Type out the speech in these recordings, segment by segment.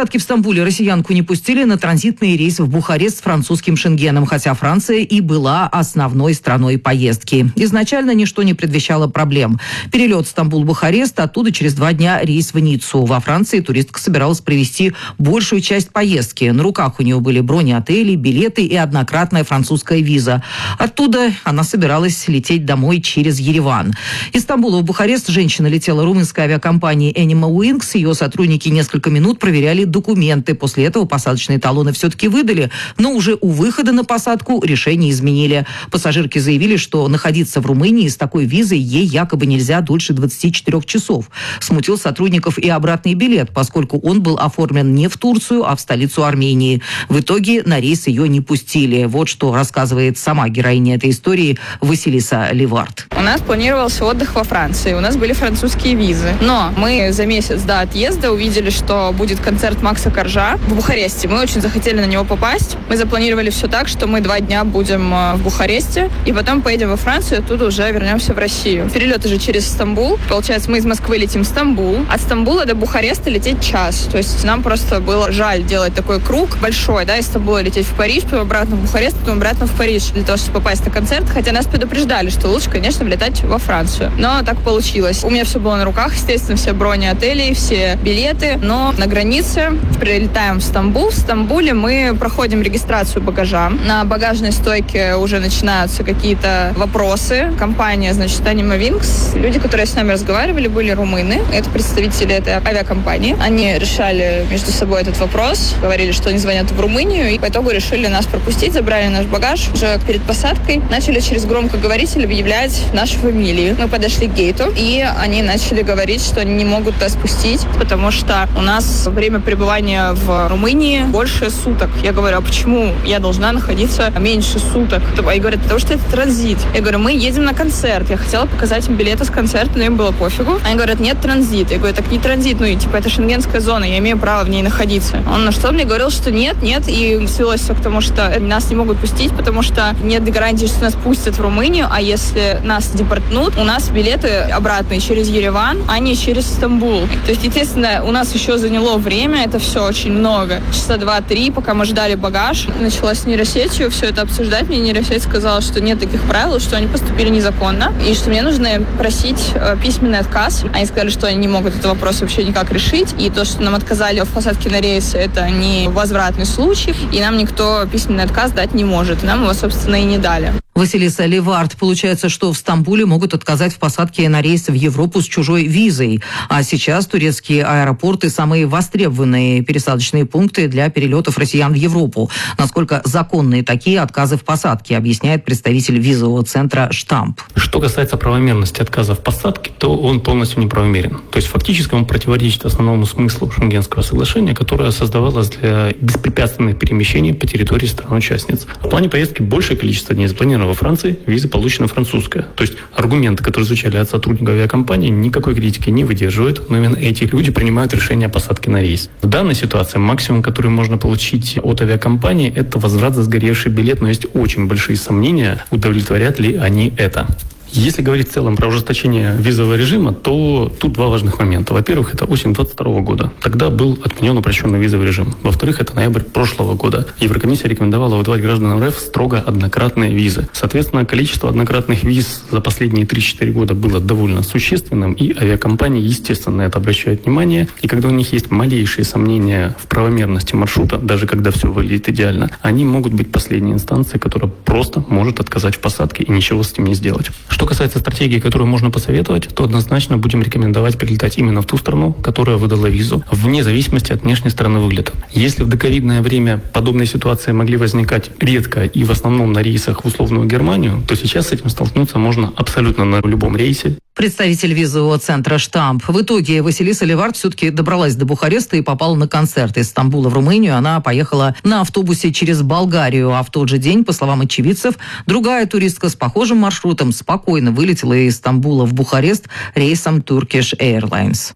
посадки в Стамбуле россиянку не пустили на транзитный рейс в Бухарест с французским Шенгеном, хотя Франция и была основной страной поездки. Изначально ничто не предвещало проблем. Перелет Стамбул-Бухарест, оттуда через 2 дня рейс в Ниццу. Во Франции туристка собиралась провести большую часть поездки. На руках у нее были брони отелей, билеты и однократная французская виза. Оттуда она собиралась лететь домой через Ереван. Из Стамбула в Бухарест женщина летела румынской авиакомпании Animal Wings. Ее сотрудники несколько минут проверяли документы. После этого посадочные талоны все-таки выдали, но уже у выхода на посадку решение изменили. Пассажирки заявили, что находиться в Румынии с такой визой ей якобы нельзя дольше 24 часов. Смутил сотрудников и обратный билет, поскольку он был оформлен не в Турцию, а в столицу Армении. В итоге на рейс ее не пустили. Вот что рассказывает сама героиня этой истории Василиса Ливард. У нас планировался отдых во Франции, у нас были французские визы. Но мы за месяц до отъезда увидели, что будет концерт Макса Коржа в Бухаресте. Мы очень захотели на него попасть. Мы запланировали все так, что мы 2 дня будем в Бухаресте, и потом поедем во Францию, оттуда уже вернемся в Россию. Перелеты же через Стамбул. Получается, мы из Москвы летим в Стамбул. От Стамбула до Бухареста лететь час. То есть нам просто было жаль делать такой круг большой, да, из Стамбула лететь в Париж, потом обратно в Бухарест, потом обратно в Париж, для того, чтобы попасть на концерт. Хотя нас предупреждали, что лучше, конечно, влетать во Францию. Но так получилось. У меня все было на руках, естественно, все брони отелей, все билеты. Но на границе прилетаем в Стамбул. В Стамбуле мы проходим регистрацию багажа. На багажной стойке уже начинаются какие-то вопросы. Компания, значит, Animal Wings. Люди, которые с нами разговаривали, были румыны. Это представители этой авиакомпании. Они решали между собой этот вопрос. Говорили, что они звонят в Румынию. И по итогу решили нас пропустить, забрали наш багаж. Уже перед посадкой начали через громкоговоритель объявлять наши фамилии. Мы подошли к гейту, и они начали говорить, что они не могут нас пустить, потому что у нас время пребывания в Румынии больше суток. Я говорю, а почему я должна находиться меньше суток? И говорят, потому что это транзит. Я говорю, мы едем на концерт. Я хотела показать им билеты с концерта, но им было пофигу. Они говорят, нет, транзит. Я говорю, так не транзит, ну и типа это шенгенская зона, я имею право в ней находиться. Он на что мне говорил, что нет, и свелось все к тому, что нас не могут пустить, потому что нет гарантии, что нас пустят в Румынию, а если нас депортнут, у нас билеты обратные через Ереван, а не через Стамбул. То есть, естественно, у нас еще заняло время, это все очень много. Часа 2-3, пока мы ждали багаж. Начала с нейросетью все это обсуждать. Мне нейросеть сказала, что нет таких правил, что они поступили незаконно, и что мне нужно просить письменный отказ. Они сказали, что они не могут этот вопрос вообще никак решить, и то, что нам отказали в посадке на рейс, это не возвратный случай, и нам никто письменный отказ дать не может. Нам его, собственно, и не дали. Василиса Ливард. Получается, что в Стамбуле могут отказать в посадке на рейс в Европу с чужой визой. А сейчас турецкие аэропорты – самые востребованные пересадочные пункты для перелетов россиян в Европу. Насколько законные такие отказы в посадке, объясняет представитель визового центра «Штамп». Что касается правомерности отказа в посадке, то он полностью неправомерен. То есть фактически он противоречит основному смыслу Шенгенского соглашения, которое создавалось для беспрепятственных перемещений по территории стран-участниц. В плане поездки большее количество дней запланировано во Франции, виза получена французская. То есть аргументы, которые звучали от сотрудников авиакомпании, никакой критики не выдерживают, но именно эти люди принимают решение о посадке на рейс. В данной ситуации максимум, который можно получить от авиакомпании, это возврат за сгоревший билет, но есть очень большие сомнения, удовлетворят ли они это. Если говорить в целом про ужесточение визового режима, то тут 2 важных момента. Во-первых, это осень 2022 года. Тогда был отменен упрощенный визовый режим. Во-вторых, это ноябрь прошлого года. Еврокомиссия рекомендовала выдавать гражданам РФ строго однократные визы. Соответственно, количество однократных виз за последние 3-4 года было довольно существенным, и авиакомпании, естественно, на это обращают внимание. И когда у них есть малейшие сомнения в правомерности маршрута, даже когда все выглядит идеально, они могут быть последней инстанцией, которая просто может отказать в посадке и ничего с этим не сделать. Что касается стратегии, которую можно посоветовать, то однозначно будем рекомендовать прилетать именно в ту страну, которая выдала визу, вне зависимости от внешней стороны выгляда. Если в доковидное время подобные ситуации могли возникать редко и в основном на рейсах в условную Германию, то сейчас с этим столкнуться можно абсолютно на любом рейсе. Представитель визового центра «Штамп». В итоге Василиса Ливард все-таки добралась до Бухареста и попала на концерт. Из Стамбула в Румынию она поехала на автобусе через Болгарию. А в тот же день, по словам очевидцев, другая туристка с похожим маршрутом спокойно вылетела из Стамбула в Бухарест рейсом Turkish Airlines.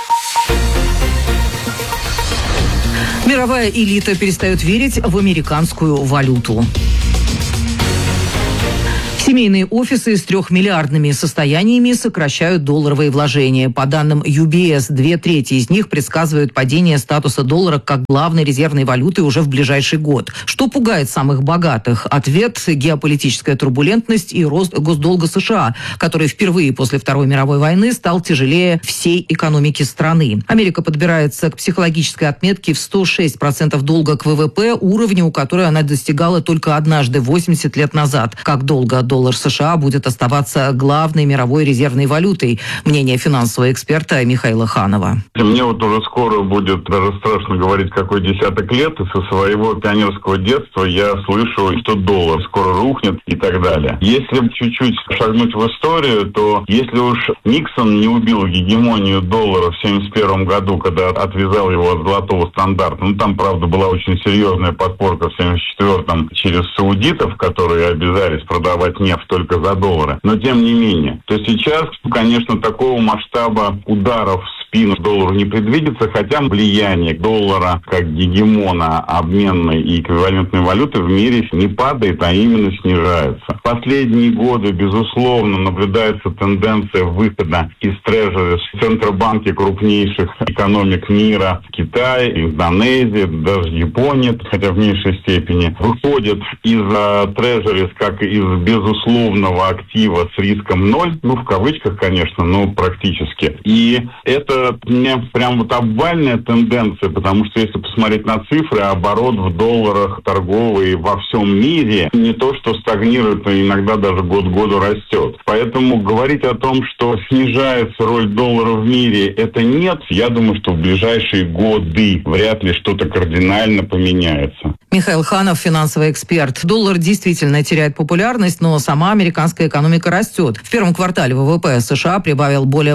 Мировая элита перестает верить в американскую валюту. Семейные офисы с 3-миллиардными состояниями сокращают долларовые вложения. По данным UBS, 2/3 из них предсказывают падение статуса доллара как главной резервной валюты уже в ближайший год. Что пугает самых богатых? Ответ – геополитическая турбулентность и рост госдолга США, который впервые после Второй мировой войны стал тяжелее всей экономики страны. Америка подбирается к психологической отметке в 106% долга к ВВП, уровню, который она достигала только однажды 80 лет назад. Как долго доллар США будет оставаться главной мировой резервной валютой? Мнение финансового эксперта Михаила Ханова. Мне вот уже скоро будет даже страшно говорить, какой десяток лет, и со своего пионерского детства я слышу, что доллар скоро рухнет и так далее. Если чуть-чуть шагнуть в историю, то если уж Никсон не убил гегемонию доллара в 1971 году, когда отвязал его от золотого стандарта, там, правда, была очень серьезная подпорка в 1974-м через саудитов, которые обязались продавать нефть только за доллары. Но тем не менее, то сейчас, конечно, такого масштаба ударов в спину доллару не предвидится, хотя влияние доллара как гегемона обменной и эквивалентной валюты в мире не падает, а именно снижается. В последние годы, безусловно, наблюдается тенденция выхода из трежери центробанки крупнейших экономик мира, Китай, Индонезия, даже Япония, хотя в меньшей степени, выходят из трежери как из безусловного актива с риском 0, в кавычках, конечно, но практически. И это прям вот обвальная тенденция, потому что если посмотреть на цифры, оборот в долларах торговый во всем мире не то, что стагнирует, но иногда даже год к году растет. Поэтому говорить о том, что снижается роль доллара в мире, это нет. Я думаю, что в ближайшие годы вряд ли что-то кардинально поменяется. Михаил Ханов, финансовый эксперт. Доллар действительно теряет популярность, но сама американская экономика растет. В первом квартале ВВП США прибавил более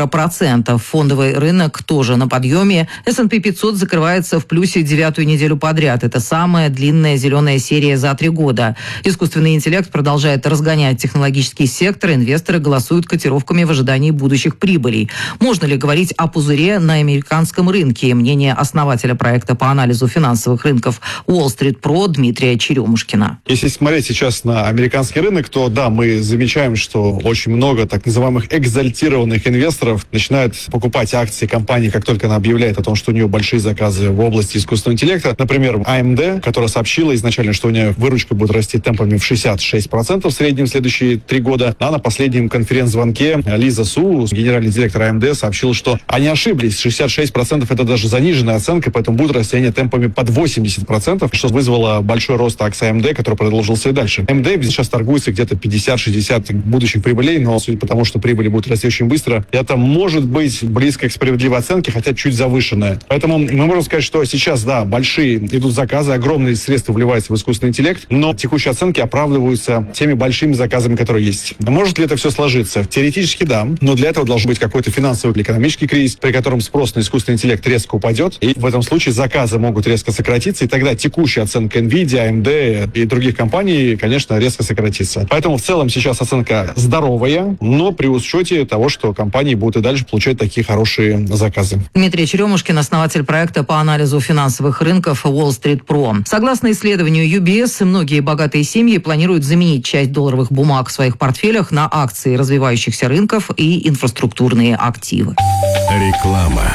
1,5%. Фондовый рынок тоже на подъеме. S&P 500 закрывается в плюсе 9-ю неделю подряд. Это самая длинная зеленая серия за 3 года. Искусственный интеллект продолжает разгонять технологический сектор. Инвесторы голосуют котировками в ожидании будущих прибылей. Можно ли говорить о пузыре на американском рынке? Мнение основателя проекта по анализу финансовых рынков Wall Street Pro Дмитрия Черемушкина. Если смотреть сейчас на американский рынок, то да, мы замечаем, что очень много так называемых экзальтированных инвесторов начинают покупать акции компании, как только она объявляет о том, что у нее большие заказы в области искусственного интеллекта. Например, AMD, которая сообщила изначально, что у нее выручка будет расти темпами в 66% в среднем в следующие 3 года. А на последнем конференц-звонке Лиза Су, генеральный директор AMD, сообщила, что они ошиблись. 66% это даже заниженная оценка, поэтому будет расти они темпами под 80%, что вызвало большой рост акций AMD, который продолжился и дальше. AMD сейчас торгуется где-то 50-60 будущих прибылей, но судя по тому, что прибыли будут расти очень быстро, это может быть близко к справедливой оценке, хотя чуть завышенная. Поэтому мы можем сказать, что сейчас, да, большие идут заказы, огромные средства вливаются в искусственный интеллект, но текущие оценки оправдываются теми большими заказами, которые есть. Может ли это все сложиться? Теоретически да, но для этого должен быть какой-то финансовый или экономический кризис, при котором спрос на искусственный интеллект резко упадет, и в этом случае заказы могут резко сократиться, и тогда текущая оценка NVIDIA, AMD и других компаний, конечно, резко сократится. Поэтому в целом сейчас оценка здоровая, но при учете того, что компании будут и дальше получать такие хорошие заказы. Дмитрий Черемушкин, основатель проекта по анализу финансовых рынков Wall Street Pro. Согласно исследованию UBS, многие богатые семьи планируют заменить часть долларовых бумаг в своих портфелях на акции развивающихся рынков и инфраструктурные активы. Реклама.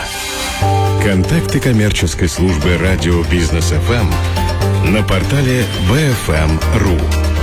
Контакты коммерческой службы радио Бизнес ФМ на портале BFM.ru.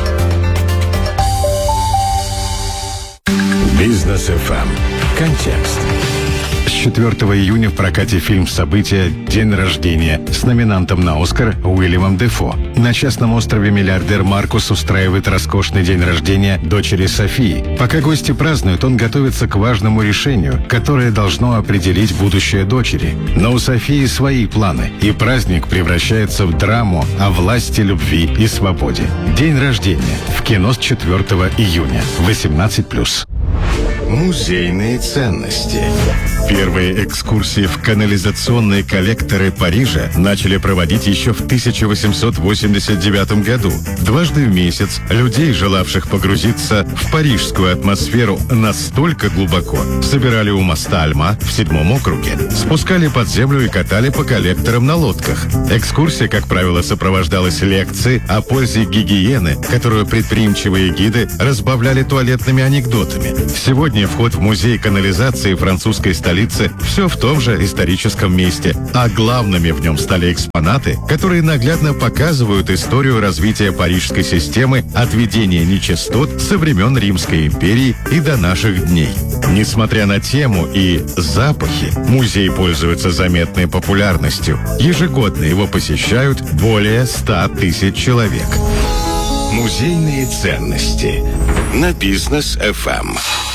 Бизнес ФМ. Контекст. С 4 июня в прокате фильм «События. День рождения» с номинантом на «Оскар» Уильямом Дефо. На частном острове миллиардер Маркус устраивает роскошный день рождения дочери Софии. Пока гости празднуют, он готовится к важному решению, которое должно определить будущее дочери. Но у Софии свои планы, и праздник превращается в драму о власти, любви и свободе. День рождения. В кино с 4 июня. 18+. Музейные ценности. Первые экскурсии в канализационные коллекторы Парижа начали проводить еще в 1889 году. Дважды в месяц людей, желавших погрузиться в парижскую атмосферу настолько глубоко, собирали у моста Альма в 7-м округе, спускали под землю и катали по коллекторам на лодках. Экскурсия, как правило, сопровождалась лекцией о пользе гигиены, которую предприимчивые гиды разбавляли туалетными анекдотами. Сегодня вход в музей канализации французской столицы все в том же историческом месте, а главными в нем стали экспонаты, которые наглядно показывают историю развития парижской системы от ведения нечистот со времен Римской империи и до наших дней. Несмотря на тему и запахи, музей пользуется заметной популярностью. Ежегодно его посещают более 100 тысяч человек. Музейные ценности на Бизнес FM.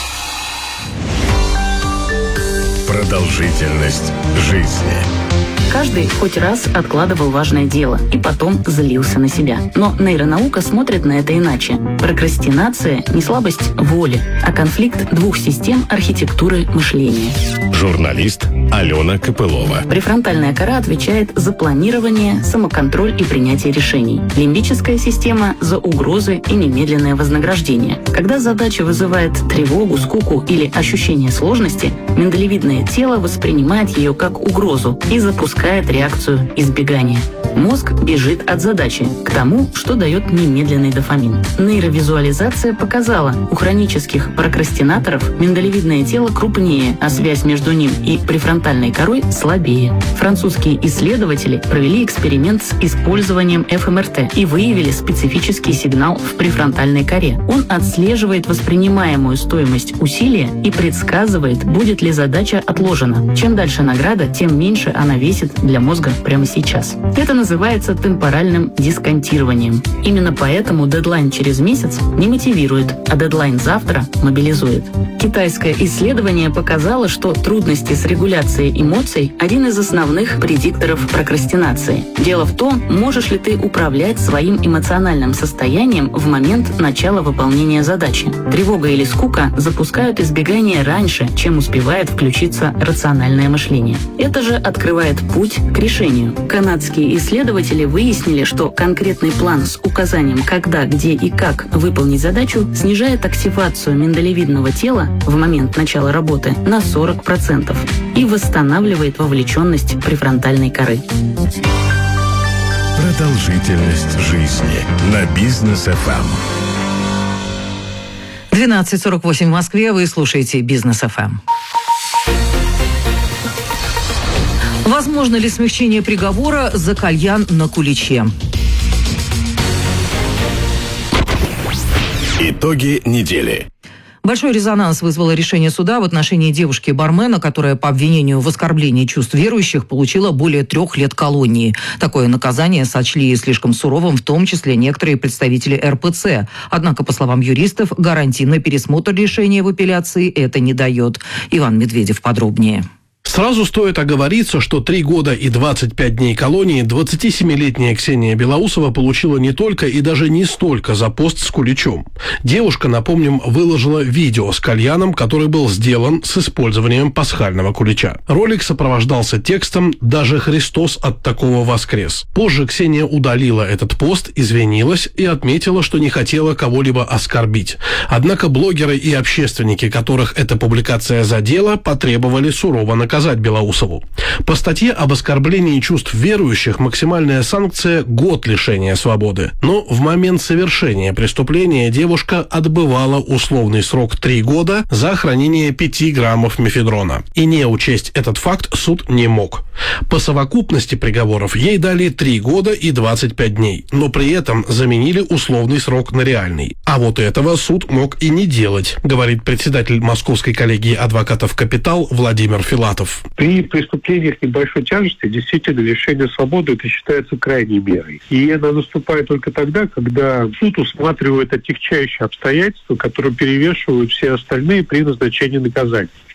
Продолжительность жизни. Каждый хоть раз откладывал важное дело и потом злился на себя. Но нейронаука смотрит на это иначе. Прокрастинация – не слабость воли, а конфликт двух систем архитектуры мышления. Журналист Алена Копылова. Префронтальная кора отвечает за планирование, самоконтроль и принятие решений. Лимбическая система – за угрозы и немедленное вознаграждение. Когда задача вызывает тревогу, скуку или ощущение сложности, миндалевидное тело воспринимает ее как угрозу и запускает реакцию избегания. Мозг бежит от задачи к тому, что дает немедленный дофамин. Нейровизуализация показала, у хронических прокрастинаторов миндалевидное тело крупнее, а связь между ним и префронтальной корой слабее. Французские исследователи провели эксперимент с использованием ФМРТ и выявили специфический сигнал в префронтальной коре. Он отслеживает воспринимаемую стоимость усилия и предсказывает, будет ли задача отложена. Чем дальше награда, тем меньше она весит для мозга прямо сейчас. Это называется темпоральным дисконтированием. Именно поэтому дедлайн через месяц не мотивирует, а дедлайн завтра мобилизует. Китайское исследование показало, что трудности с регуляцией эмоций – один из основных предикторов прокрастинации. Дело в том, можешь ли ты управлять своим эмоциональным состоянием в момент начала выполнения задачи. Тревога или скука запускают избегание раньше, чем успевает включиться рациональное мышление. Это же открывает путь к решению. Канадские исследователи выяснили, что конкретный план с указанием, когда, где и как выполнить задачу, снижает активацию миндалевидного тела в момент начала работы на 40% и восстанавливает вовлеченность префронтальной коры. Продолжительность жизни на Бизнес FM. 12:48 в Москве. Вы слушаете Бизнес ФМ. Возможно ли смягчение приговора за кальян на куличе? Итоги недели. Большой резонанс вызвало решение суда в отношении девушки-бармена, которая по обвинению в оскорблении чувств верующих получила более 3 лет колонии. Такое наказание сочли слишком суровым, в том числе некоторые представители РПЦ. Однако, по словам юристов, гарантий на пересмотр решения в апелляции это не дает. Иван Медведев подробнее. Сразу стоит оговориться, что 3 года и 25 дней колонии 27-летняя Ксения Белоусова получила не только и даже не столько за пост с куличом. Девушка, напомним, выложила видео с кальяном, который был сделан с использованием пасхального кулича. Ролик сопровождался текстом «Даже Христос от такого воскрес». Позже Ксения удалила этот пост, извинилась и отметила, что не хотела кого-либо оскорбить. Однако блогеры и общественники, которых эта публикация задела, потребовали сурово наказать Белоусову. По статье об оскорблении чувств верующих максимальная санкция – год лишения свободы. Но в момент совершения преступления девушка отбывала условный срок 3 года за хранение 5 граммов мефедрона. И не учесть этот факт суд не мог. По совокупности приговоров ей дали 3 года и 25 дней, но при этом заменили условный срок на реальный. А вот этого суд мог и не делать, говорит председатель Московской коллегии адвокатов «Капитал» Владимир Филатов. При преступлениях небольшой тяжести действительно лишение свободы это считается крайней мерой. И она наступает только тогда, когда суд усматривает отягчающие обстоятельства, которые перевешивают все остальные при назначении наказания.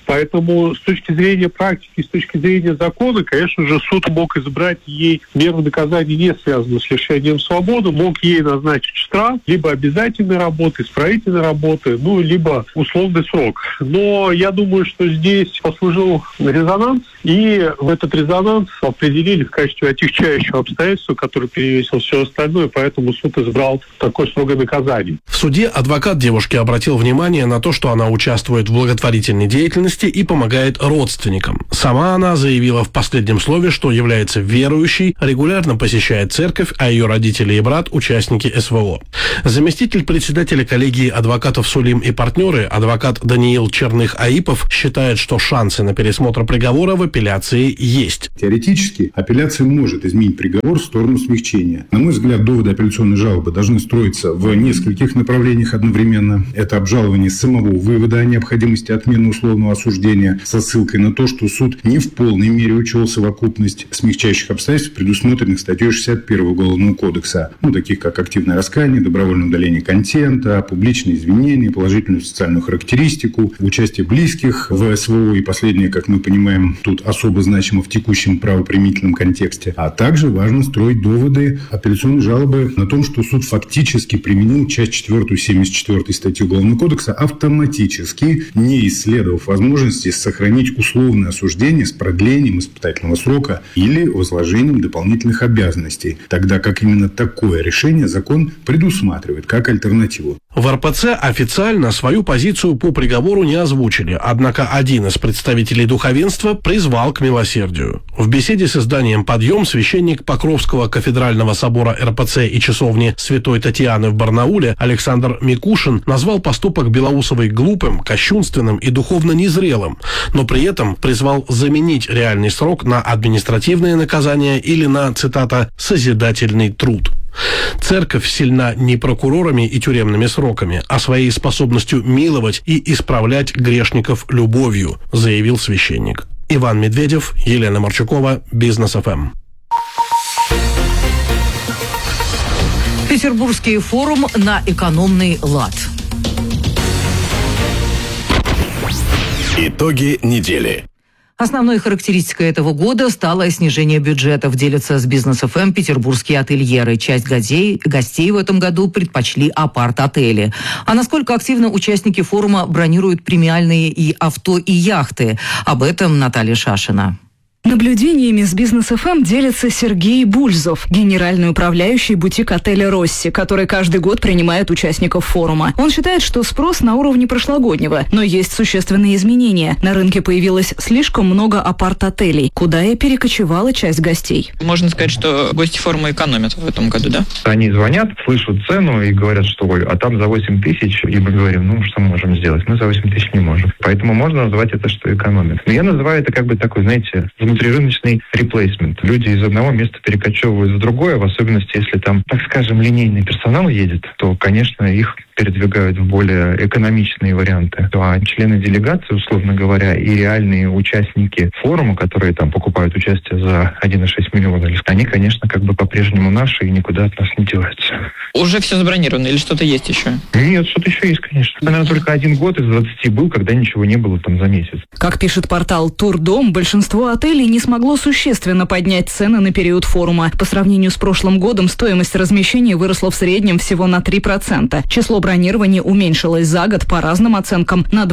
Поэтому с точки зрения практики, с точки зрения закона, конечно же, суд мог избрать ей меру наказания, не связанную с лишением свободы, мог ей назначить штраф, либо обязательной работы, исправительной работы, либо условный срок. Но я думаю, что здесь послужил резонанс, и в этот резонанс определили в качестве отягчающего обстоятельства, который перевесил все остальное, поэтому суд избрал такой строгое наказание. В суде адвокат девушки обратил внимание на то, что она участвует в благотворительной деятельности и помогает родственникам. Сама она заявила в последнем слове, что является верующей, регулярно посещает церковь, а ее родители и брат – участники СВО. Заместитель председателя коллегии адвокатов «Сулим и партнеры», адвокат Даниил Черных-Аипов, считает, что шансы на пересмотр приговора в апелляции есть. Теоретически апелляция может изменить приговор в сторону смягчения. На мой взгляд, доводы апелляционной жалобы должны строиться в нескольких направлениях одновременно. Это обжалование самого вывода о необходимости отмены условного осуждения со ссылкой на то, что суд не в полной мере учел совокупность смягчающих обстоятельств, предусмотренных статьей 61 Уголовного кодекса, таких как активное раскаяние, добровольное удаление контента, публичные извинения, положительную социальную характеристику, участие близких в СВО и последнее, как мы понимаем, тут особо значимо в текущем правоприменительном контексте. А также важно строить доводы апелляционной жалобы на том, что суд фактически применил часть 4 74 статьи Уголовного кодекса автоматически, не исследовав возможности сохранить условное осуждение с продлением испытательного срока или возложением дополнительных обязанностей, тогда как именно такое решение закон предусматривает как альтернативу. В РПЦ официально свою позицию по приговору не озвучили, однако один из представителей духовенства призвал к милосердию. В беседе с изданием «Подъем» священник Покровского кафедрального собора РПЦ и часовни Святой Татьяны в Барнауле Александр Микушин назвал поступок Белоусовой глупым, кощунственным и духовно незрелым, но при этом призвал заменить реальный срок на административное наказание или на, цитата, «созидательный труд». Церковь сильна не прокурорами и тюремными сроками, а своей способностью миловать и исправлять грешников любовью, заявил священник. Иван Медведев, Елена Марчукова, Бизнес ФМ. Петербургский форум на экономный лад. Итоги недели. Основной характеристикой этого года стало снижение бюджетов, делятся с Бизнес ФМ петербургские ательеры. Часть гостей в этом году предпочли апарт-отели. А насколько активно участники форума бронируют премиальные и авто, и яхты? Об этом Наталья Шашина. Наблюдениями с Бизнес ФМ делится Сергей Бульзов, генеральный управляющий бутик-отеля «Росси», который каждый год принимает участников форума. Он считает, что спрос на уровне прошлогоднего, но есть существенные изменения. На рынке появилось слишком много апарт-отелей, куда и перекочевала часть гостей. Можно сказать, что гости форума экономят в этом году, да? Они звонят, слышат цену и говорят, что ой, а там за 8 тысяч, и мы говорим, что мы можем сделать? Мы за 8 тысяч не можем. Поэтому можно назвать это, что экономят. Но я называю это такой, знаете, внутрирыночный реплейсмент. Люди из одного места перекочевывают в другое, в особенности, если там, так скажем, линейный персонал едет, то, конечно, их передвигают в более экономичные варианты. А члены делегации, условно говоря, и реальные участники форума, которые там покупают участие за 1,6 миллиона, они, конечно, по-прежнему наши и никуда от нас не деваются. Уже все забронировано или что-то есть еще? Нет, что-то еще есть, конечно. Наверное, только 1 год из 20 был, когда ничего не было там за месяц. Как пишет портал Турдом, большинство отелей не смогло существенно поднять цены на период форума. По сравнению с прошлым годом стоимость размещения выросла в среднем всего на 3%. Число бронирования уменьшилось за год по разным оценкам на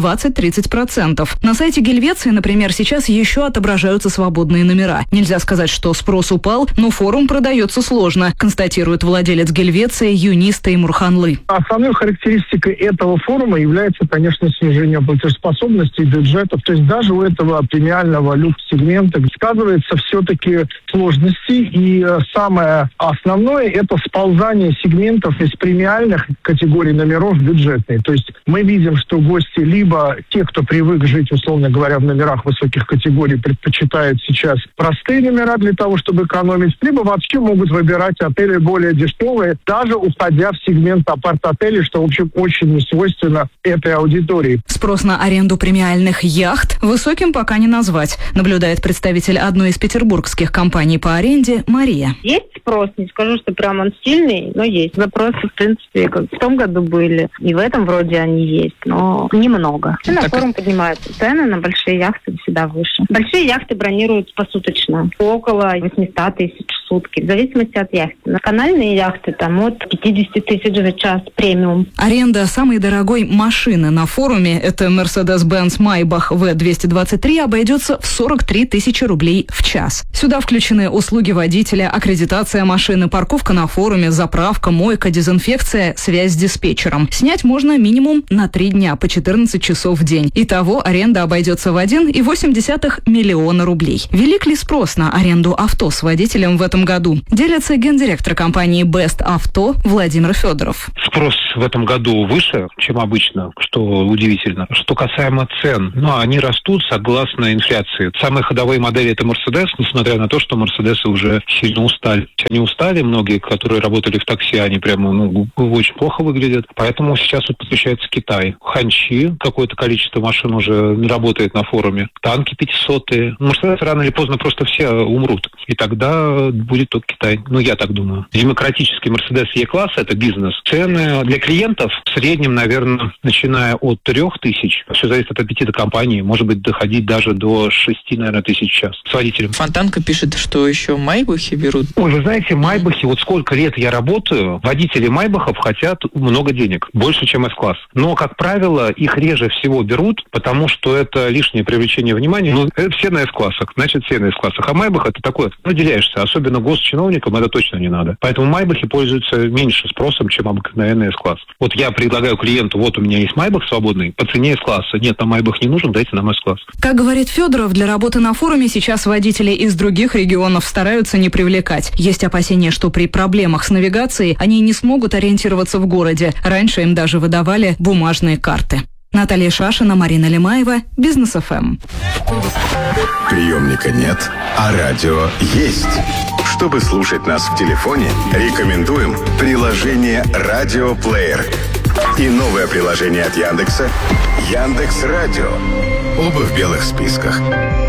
20-30%. На сайте Гельвеции, например, сейчас еще отображаются свободные номера. Нельзя сказать, что спрос упал, но форум продается сложно, констатирует владелец Гельвеции Юнис Теймурханлы. Основной характеристикой этого форума является, конечно, снижение платежеспособности и бюджетов. То есть даже у этого премиального люкс-сегмента сказывается все-таки сложности. И самое основное – это сползание сегментов из премиальных категорий номеров в бюджетные. То есть мы видим, что гости либо те, кто привык жить, условно говоря, в номерах высоких категорий, предпочитают сейчас простые номера для того, чтобы экономить, либо вообще могут выбирать отели более дешевые, даже уходя в сегмент апарт-отелей, что, в общем, очень не свойственно этой аудитории. Спрос на аренду премиальных яхт высоким пока не назвать, наблюдает представитель одной из петербургских компаний по аренде Мария. Есть спрос, не скажу, что прям он сильный, но есть. Запросы, в принципе, в том году были. И в этом вроде они есть, но немного. И на форум поднимаются цены на большие яхты всегда выше. Большие яхты бронируют посуточно. Около 800 тысяч в сутки, в зависимости от яхты. Национальные яхты там от 50 тысяч за час премиум. Аренда самой дорогой машины на форуме, это Mercedes-Benz Maybach V223, обойдется в 43 тысячи рублей в час. Сюда включены услуги водителя, аккредитация машины, парковка на форуме, заправка, мойка, дезинфекция, связь с диспетчером. Снять можно минимум на 3 дня по 14 часов в день. Итого аренда обойдется в 1,8 миллиона рублей. Велик ли спрос на аренду авто с водителем в этом году? Делится гендиректор компании Best Auto Владимир Федоров. Спрос в этом году выше, чем обычно, что удивительно. Что касаемо цен, они растут согласно инфляции. Самые ходовые модели — это Mercedes, несмотря на то, что Мерседесы уже сильно устали. Они устали, многие, которые работали в такси, они прямо очень плохо выглядят. Поэтому сейчас подключается Китай. Ханчи, какое-то количество машин уже работает на форуме. Танки 500-е. Мерседесы рано или поздно просто все умрут. И тогда будет только Китай. Я так думаю. Демократический Мерседес Е-класса — это бизнес. Цены для клиентов в среднем, наверное, начиная от 3000. Все зависит от аппетита компании. Может быть, доходить даже до 6, наверное, тысяч в час с водителем. Фонтанка пишет, что еще майбахи берут. Ой, вы знаете, майбахи, сколько лет я работаю, водители майбахов хотят много денег. Больше, чем С-класс. Но, как правило, их реже всего берут, потому что это лишнее привлечение внимания. Все на С-классах. Значит, все на С-классах. А майбах — это такое, выделяешься. Особенно госчиновникам это точно не надо. Поэтому майбахи пользуются меньше спросом, чем обыкновенный С-класс. Я предлагаю клиенту: у меня есть майбах свободный, по цене С-класса. Нет, нам майбах не нужен, дайте нам С-класс. Как говорит Федоров, для работы на форуме сейчас водителей из других регионов стараются не привлекать. Есть опасения, что при проблемах с навигацией они не смогут ориентироваться в городе. Раньше им даже выдавали бумажные карты. Наталья Шашина, Марина Лемаева, Бизнес ФМ. Приемника нет, а радио есть. Чтобы слушать нас в телефоне, рекомендуем приложение «Радиоплеер» и новое приложение от Яндекса «Яндекс.Радио». Оба в белых списках.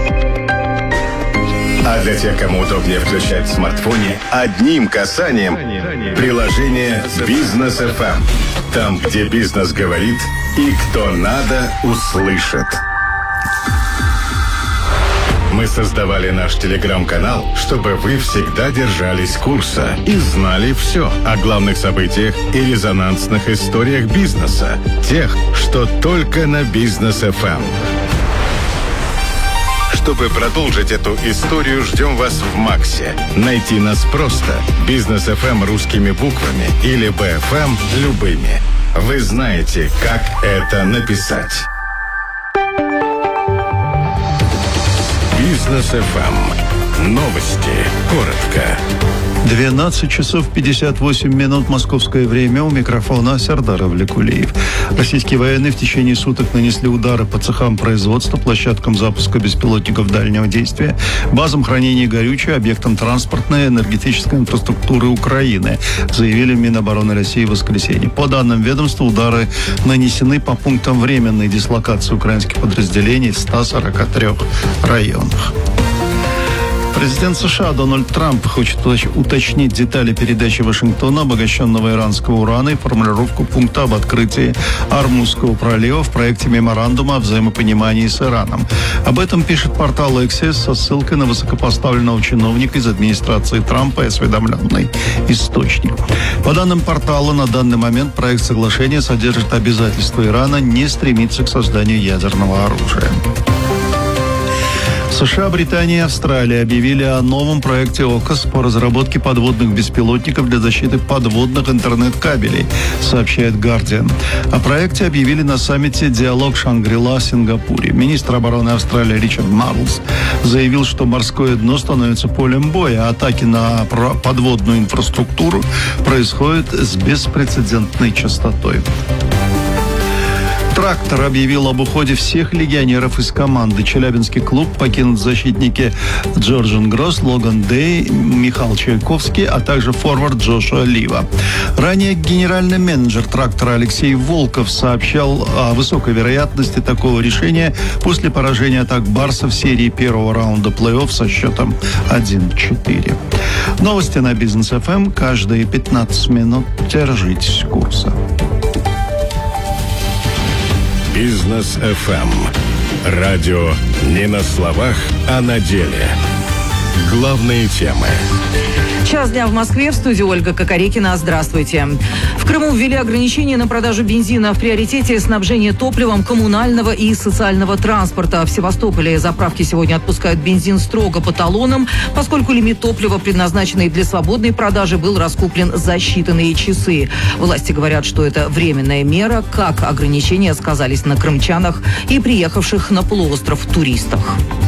А для тех, кому удобнее включать в смартфоне, одним касанием приложение «Бизнес ФМ». Там, где бизнес говорит и кто надо, услышит. Мы создавали наш телеграм-канал, чтобы вы всегда держались курса и знали все о главных событиях и резонансных историях бизнеса. Тех, что только на Бизнес ФМ. Чтобы продолжить эту историю, ждем вас в Максе. Найти нас просто. Бизнес ФМ русскими буквами или БФМ любыми. Вы знаете, как это написать. Бизнес ФМ. Новости. Коротко. 12 часов 58 минут московское время. У микрофона Сердар Авлекулиев. Российские военные в течение суток нанесли удары по цехам производства, площадкам запуска беспилотников дальнего действия, базам хранения горючего, объектам транспортной и энергетической инфраструктуры Украины, заявили в Минобороны России в воскресенье. По данным ведомства, удары нанесены по пунктам временной дислокации украинских подразделений в 143 районах. Президент США Дональд Трамп хочет уточнить детали передачи Вашингтона обогащенного иранского урана и формулировку пункта об открытии Ормузского пролива в проекте меморандума о взаимопонимании с Ираном. Об этом пишет портал Axios со ссылкой на высокопоставленного чиновника из администрации Трампа и осведомленный источник. По данным портала, на данный момент проект соглашения содержит обязательство Ирана не стремиться к созданию ядерного оружия. США, Британия и Австралия объявили о новом проекте ОКОС по разработке подводных беспилотников для защиты подводных интернет-кабелей, сообщает Guardian. О проекте объявили на саммите «Диалог Шангри-Ла» в Сингапуре. Министр обороны Австралии Ричард Мардлс заявил, что морское дно становится полем боя, а атаки на подводную инфраструктуру происходят с беспрецедентной частотой. «Трактор» объявил об уходе всех легионеров из команды. Челябинский клуб покинут защитники Джорджин Гросс, Логан Дэй, Михаил Чайковский, а также форвард Джошуа Лива. Ранее генеральный менеджер «Трактора» Алексей Волков сообщал о высокой вероятности такого решения после поражения атак «Барса» в серии первого раунда плей-офф со счетом 1-4. Новости на Бизнес ФМ. Каждые 15 минут держитесь курса. Бизнес FM. Радио не на словах, а на деле. Главные темы. Час дня в Москве. В студии Ольга Кокорекина. Здравствуйте. В Крыму ввели ограничения на продажу бензина. В приоритете снабжение топливом коммунального и социального транспорта. В Севастополе заправки сегодня отпускают бензин строго по талонам, поскольку лимит топлива, предназначенный для свободной продажи, был раскуплен за считанные часы. Власти говорят, что это временная мера. Как ограничения сказались на крымчанах и приехавших на полуостров туристах.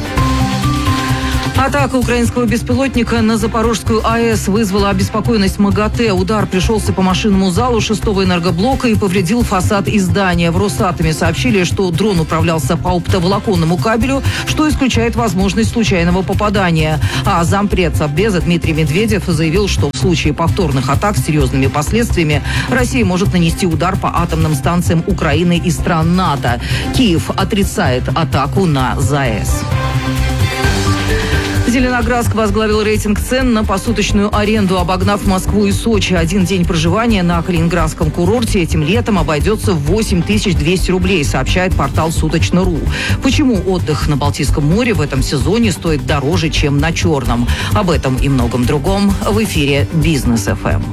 Атака украинского беспилотника на Запорожскую АЭС вызвала обеспокоенность МАГАТЭ. Удар пришелся по машинному залу 6-го энергоблока и повредил фасад и здания. В Росатоме сообщили, что дрон управлялся по оптоволоконному кабелю, что исключает возможность случайного попадания. А зампред Совбеза Дмитрий Медведев заявил, что в случае повторных атак с серьезными последствиями Россия может нанести удар по атомным станциям Украины и стран НАТО. Киев отрицает атаку на ЗАЭС. Зеленоградск возглавил рейтинг цен на посуточную аренду, обогнав Москву и Сочи. Один день проживания на Калининградском курорте этим летом обойдется в 8200 рублей, сообщает портал Суточно.ру. Почему отдых на Балтийском море в этом сезоне стоит дороже, чем на Черном? Об этом и многом другом в эфире Бизнес FM.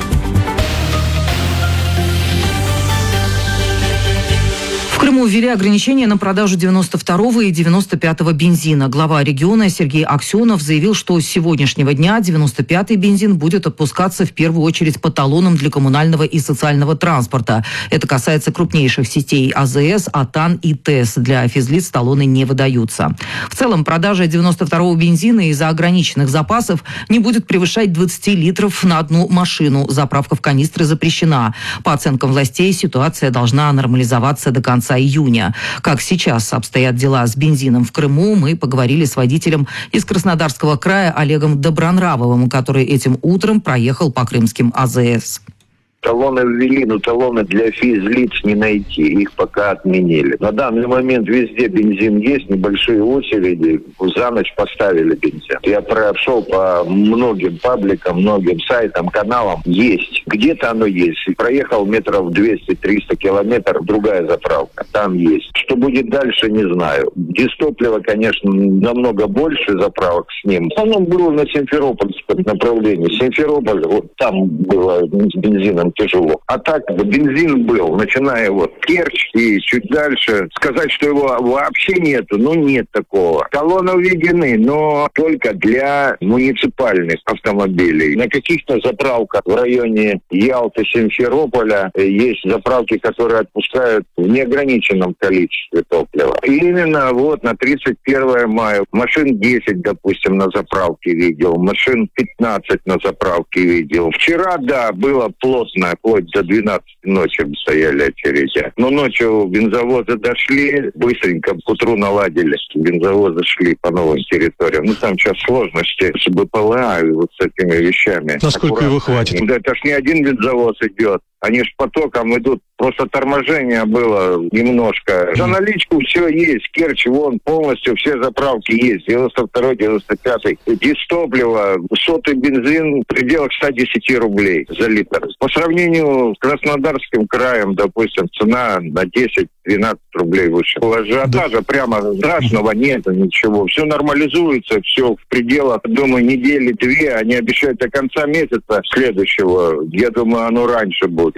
В Крыму ввели ограничения на продажу 92-го и 95-го бензина. Глава региона Сергей Аксенов заявил, что с сегодняшнего дня 95-й бензин будет отпускаться в первую очередь по талонам для коммунального и социального транспорта. Это касается крупнейших сетей АЗС, АТАН и ТЭС. Для физлиц талоны не выдаются. В целом, продажа 92-го бензина из-за ограниченных запасов не будет превышать 20 литров на одну машину. Заправка в канистры запрещена. По оценкам властей, ситуация должна нормализоваться до конца июня. Как сейчас обстоят дела с бензином в Крыму, мы поговорили с водителем из Краснодарского края Олегом Добронравовым, который этим утром проехал по крымским АЗС. Талоны ввели, но талоны для физлиц не найти. Их пока отменили. На данный момент везде бензин есть, небольшие очереди. За ночь поставили бензин. Я прошел по многим пабликам, многим сайтам, каналам. Есть. Где-то оно есть. Проехал метров 200-300 километров, другая заправка. Там есть. Что будет дальше, не знаю. Дистоплива, конечно, намного больше заправок с ним. В основном было на Симферопольском направлении. Симферополь, вот там было с бензином тяжело. А так бензин был, начиная вот Керчь и чуть дальше. Сказать, что его вообще нету, нет такого. Талоны введены, но только для муниципальных автомобилей. На каких-то заправках в районе Ялты, Симферополя есть заправки, которые отпускают в неограниченном количестве топлива. И именно вот на 31 мая машин 10, допустим, на заправке видел, машин 15 на заправке видел. Вчера, да, было плотно. Вплоть до 12 ночи стояли очереди. Но ночью бензовозы дошли, быстренько к утру наладили. Бензовозы шли по новым территориям. Там сейчас сложности с БПЛА и вот с этими вещами. Насколько его хватит? Да, это ж не один бензовоз идет. Они ж потоком идут. Просто торможение было немножко. За наличку все есть. Керчь, вон, полностью все заправки есть. 92-й, 95-й. Дистоплива, сотый бензин в пределах 110 рублей за литр. По сравнению с Краснодарским краем, допустим, цена на 10-12 рублей выше. Ажиотажа прямо страшного нет, ничего. Все нормализуется, все в пределах, думаю, недели-две. Они обещают до конца месяца следующего. Я думаю, оно раньше будет.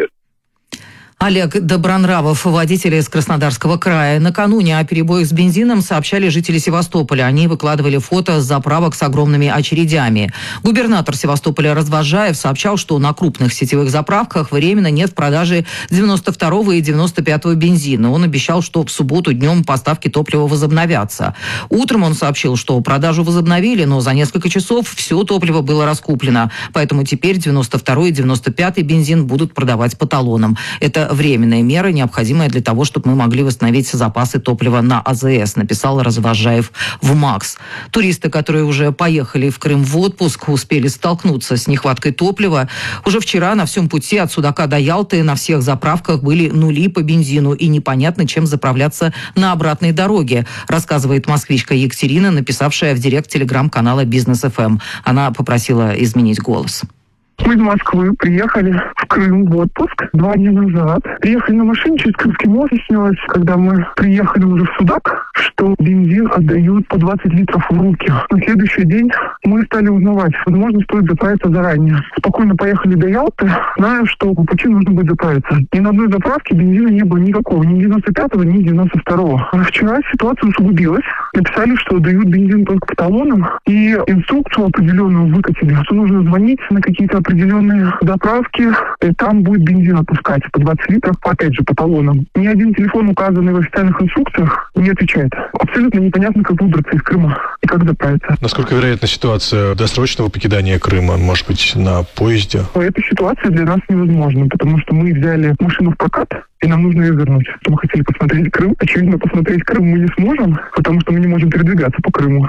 Олег Добронравов, водитель из Краснодарского края. Накануне о перебоях с бензином сообщали жители Севастополя. Они выкладывали фото с заправок с огромными очередями. Губернатор Севастополя Развозжаев сообщал, что на крупных сетевых заправках временно нет в продаже 92-го и 95-го бензина. Он обещал, что в субботу днем поставки топлива возобновятся. Утром он сообщил, что продажу возобновили, но за несколько часов все топливо было раскуплено. Поэтому теперь 92-й и 95-й бензин будут продавать по талонам. Это временная мера, необходимая для того, чтобы мы могли восстановить запасы топлива на АЗС, написал Развозжаев в МАКС. Туристы, которые уже поехали в Крым в отпуск, успели столкнуться с нехваткой топлива. Уже вчера на всем пути от Судака до Ялты на всех заправках были нули по бензину, и непонятно, чем заправляться на обратной дороге, рассказывает москвичка Екатерина, написавшая в директ телеграм-канала Бизнес FM. Она попросила изменить голос. Мы из Москвы приехали в в Крым в отпуск 2 дня назад. Приехали на машине через Крымский мост. Снялось, когда мы приехали уже в Судак, что бензин отдают по 20 литров в руки. На следующий день мы стали узнавать, возможно, стоит заправиться заранее. Спокойно поехали до Ялты, зная, что по пути нужно будет заправиться. Ни на одной заправке бензина не было никакого, ни 95-го, ни 92-го. А вчера ситуация усугубилась. Написали, что дают бензин только по талонам, и инструкцию определенную выкатили, что нужно звонить на какие-то определенные заправки, и там будет бензин отпускать по 20 литров, опять же, по талонам. Ни один телефон, указанный в официальных инструкциях, не отвечает. Абсолютно непонятно, как выбраться из Крыма и как заправиться. Насколько вероятна ситуация досрочного покидания Крыма, может быть, на поезде? Эта ситуация для нас невозможна, потому что мы взяли машину в прокат, и нам нужно ее вернуть. Мы хотели посмотреть Крым. Очевидно, посмотреть Крым мы не сможем, потому что мы не можем передвигаться по Крыму.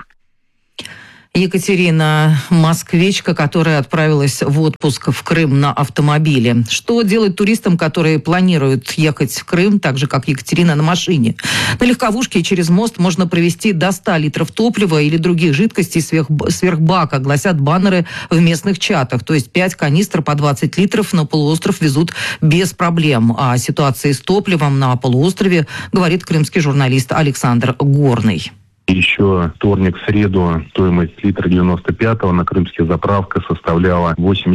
Екатерина, москвичка, которая отправилась в отпуск в Крым на автомобиле. Что делать туристам, которые планируют ехать в Крым, так же, как Екатерина, на машине? На легковушке через мост можно провести до 100 литров топлива или других жидкостей сверх бака, гласят баннеры в местных чатах. То есть 5 канистр по 20 литров на полуостров везут без проблем. О ситуации с топливом на полуострове говорит крымский журналист Александр Горный. Еще вторник, среду стоимость литра 95-го на крымских заправках составляла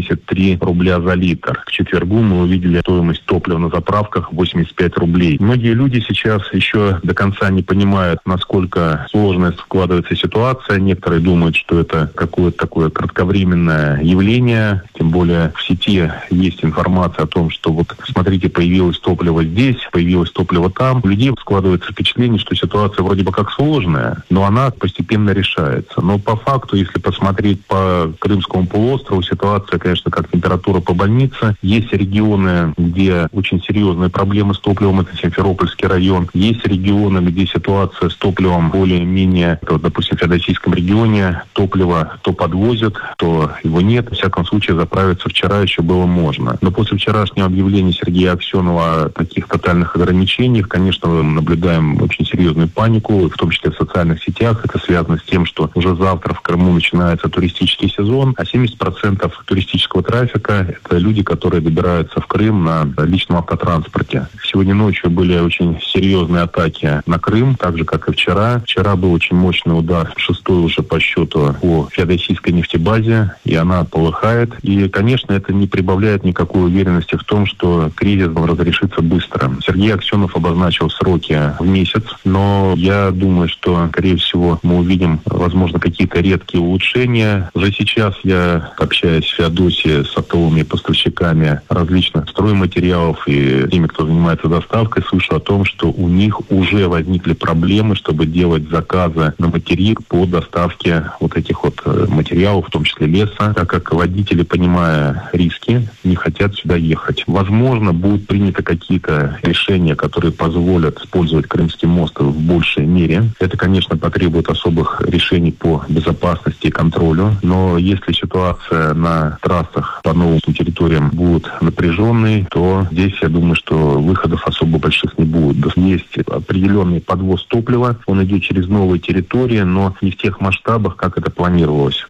83 рубля за литр. К четвергу мы увидели стоимость топлива на заправках 85 рублей. Многие люди сейчас еще до конца не понимают, насколько сложно складывается ситуация. Некоторые думают, что это какое-то такое кратковременное явление. Тем более в сети есть информация о том, что вот смотрите, появилось топливо здесь, появилось топливо там. У людей складывается впечатление, что ситуация вроде бы как сложная, но она постепенно решается. Но по факту, если посмотреть по Крымскому полуострову, ситуация, конечно, как температура по больнице. Есть регионы, где очень серьезные проблемы с топливом, это Симферопольский район. Есть регионы, где ситуация с топливом более-менее, вот, допустим, в Феодосийском регионе топливо то подвозят, то его нет. В всяком случае, заправиться вчера еще было можно. Но после вчерашнего объявления Сергея Аксенова о таких тотальных ограничениях, конечно, мы наблюдаем очень серьезную панику, в том числе в социальных сетях. Это связано с тем, что уже завтра в Крыму начинается туристический сезон, а 70% туристического трафика – это люди, которые добираются в Крым на личном автотранспорте. Сегодня ночью были очень серьезные атаки на Крым, так же, как и вчера. Вчера был очень мощный удар, 6-й уже по счету, по Феодосийской нефтебазе, и она полыхает. И, конечно, это не прибавляет никакой уверенности в том, что кризис разрешится быстро. Сергей Аксенов обозначил сроки в месяц, но я думаю, что скорее всего, мы увидим, возможно, какие-то редкие улучшения. Уже сейчас я общаюсь в Феодосии с оптовыми поставщиками различных стройматериалов и теми, кто занимается доставкой, слышу о том, что у них уже возникли проблемы, чтобы делать заказы на материк по доставке вот этих вот материалов, в том числе леса, так как водители, понимая риски, не хотят сюда ехать. Возможно, будут приняты какие-то решения, которые позволят использовать Крымский мост в большей мере. Это, конечно, потребует особых решений по безопасности и контролю. Но если ситуация на трассах по новым территориям будет напряженной, то здесь, я думаю, что выходов особо больших не будет. Есть определенный подвоз топлива, он идет через новые территории, но не в тех масштабах, как это планировалось.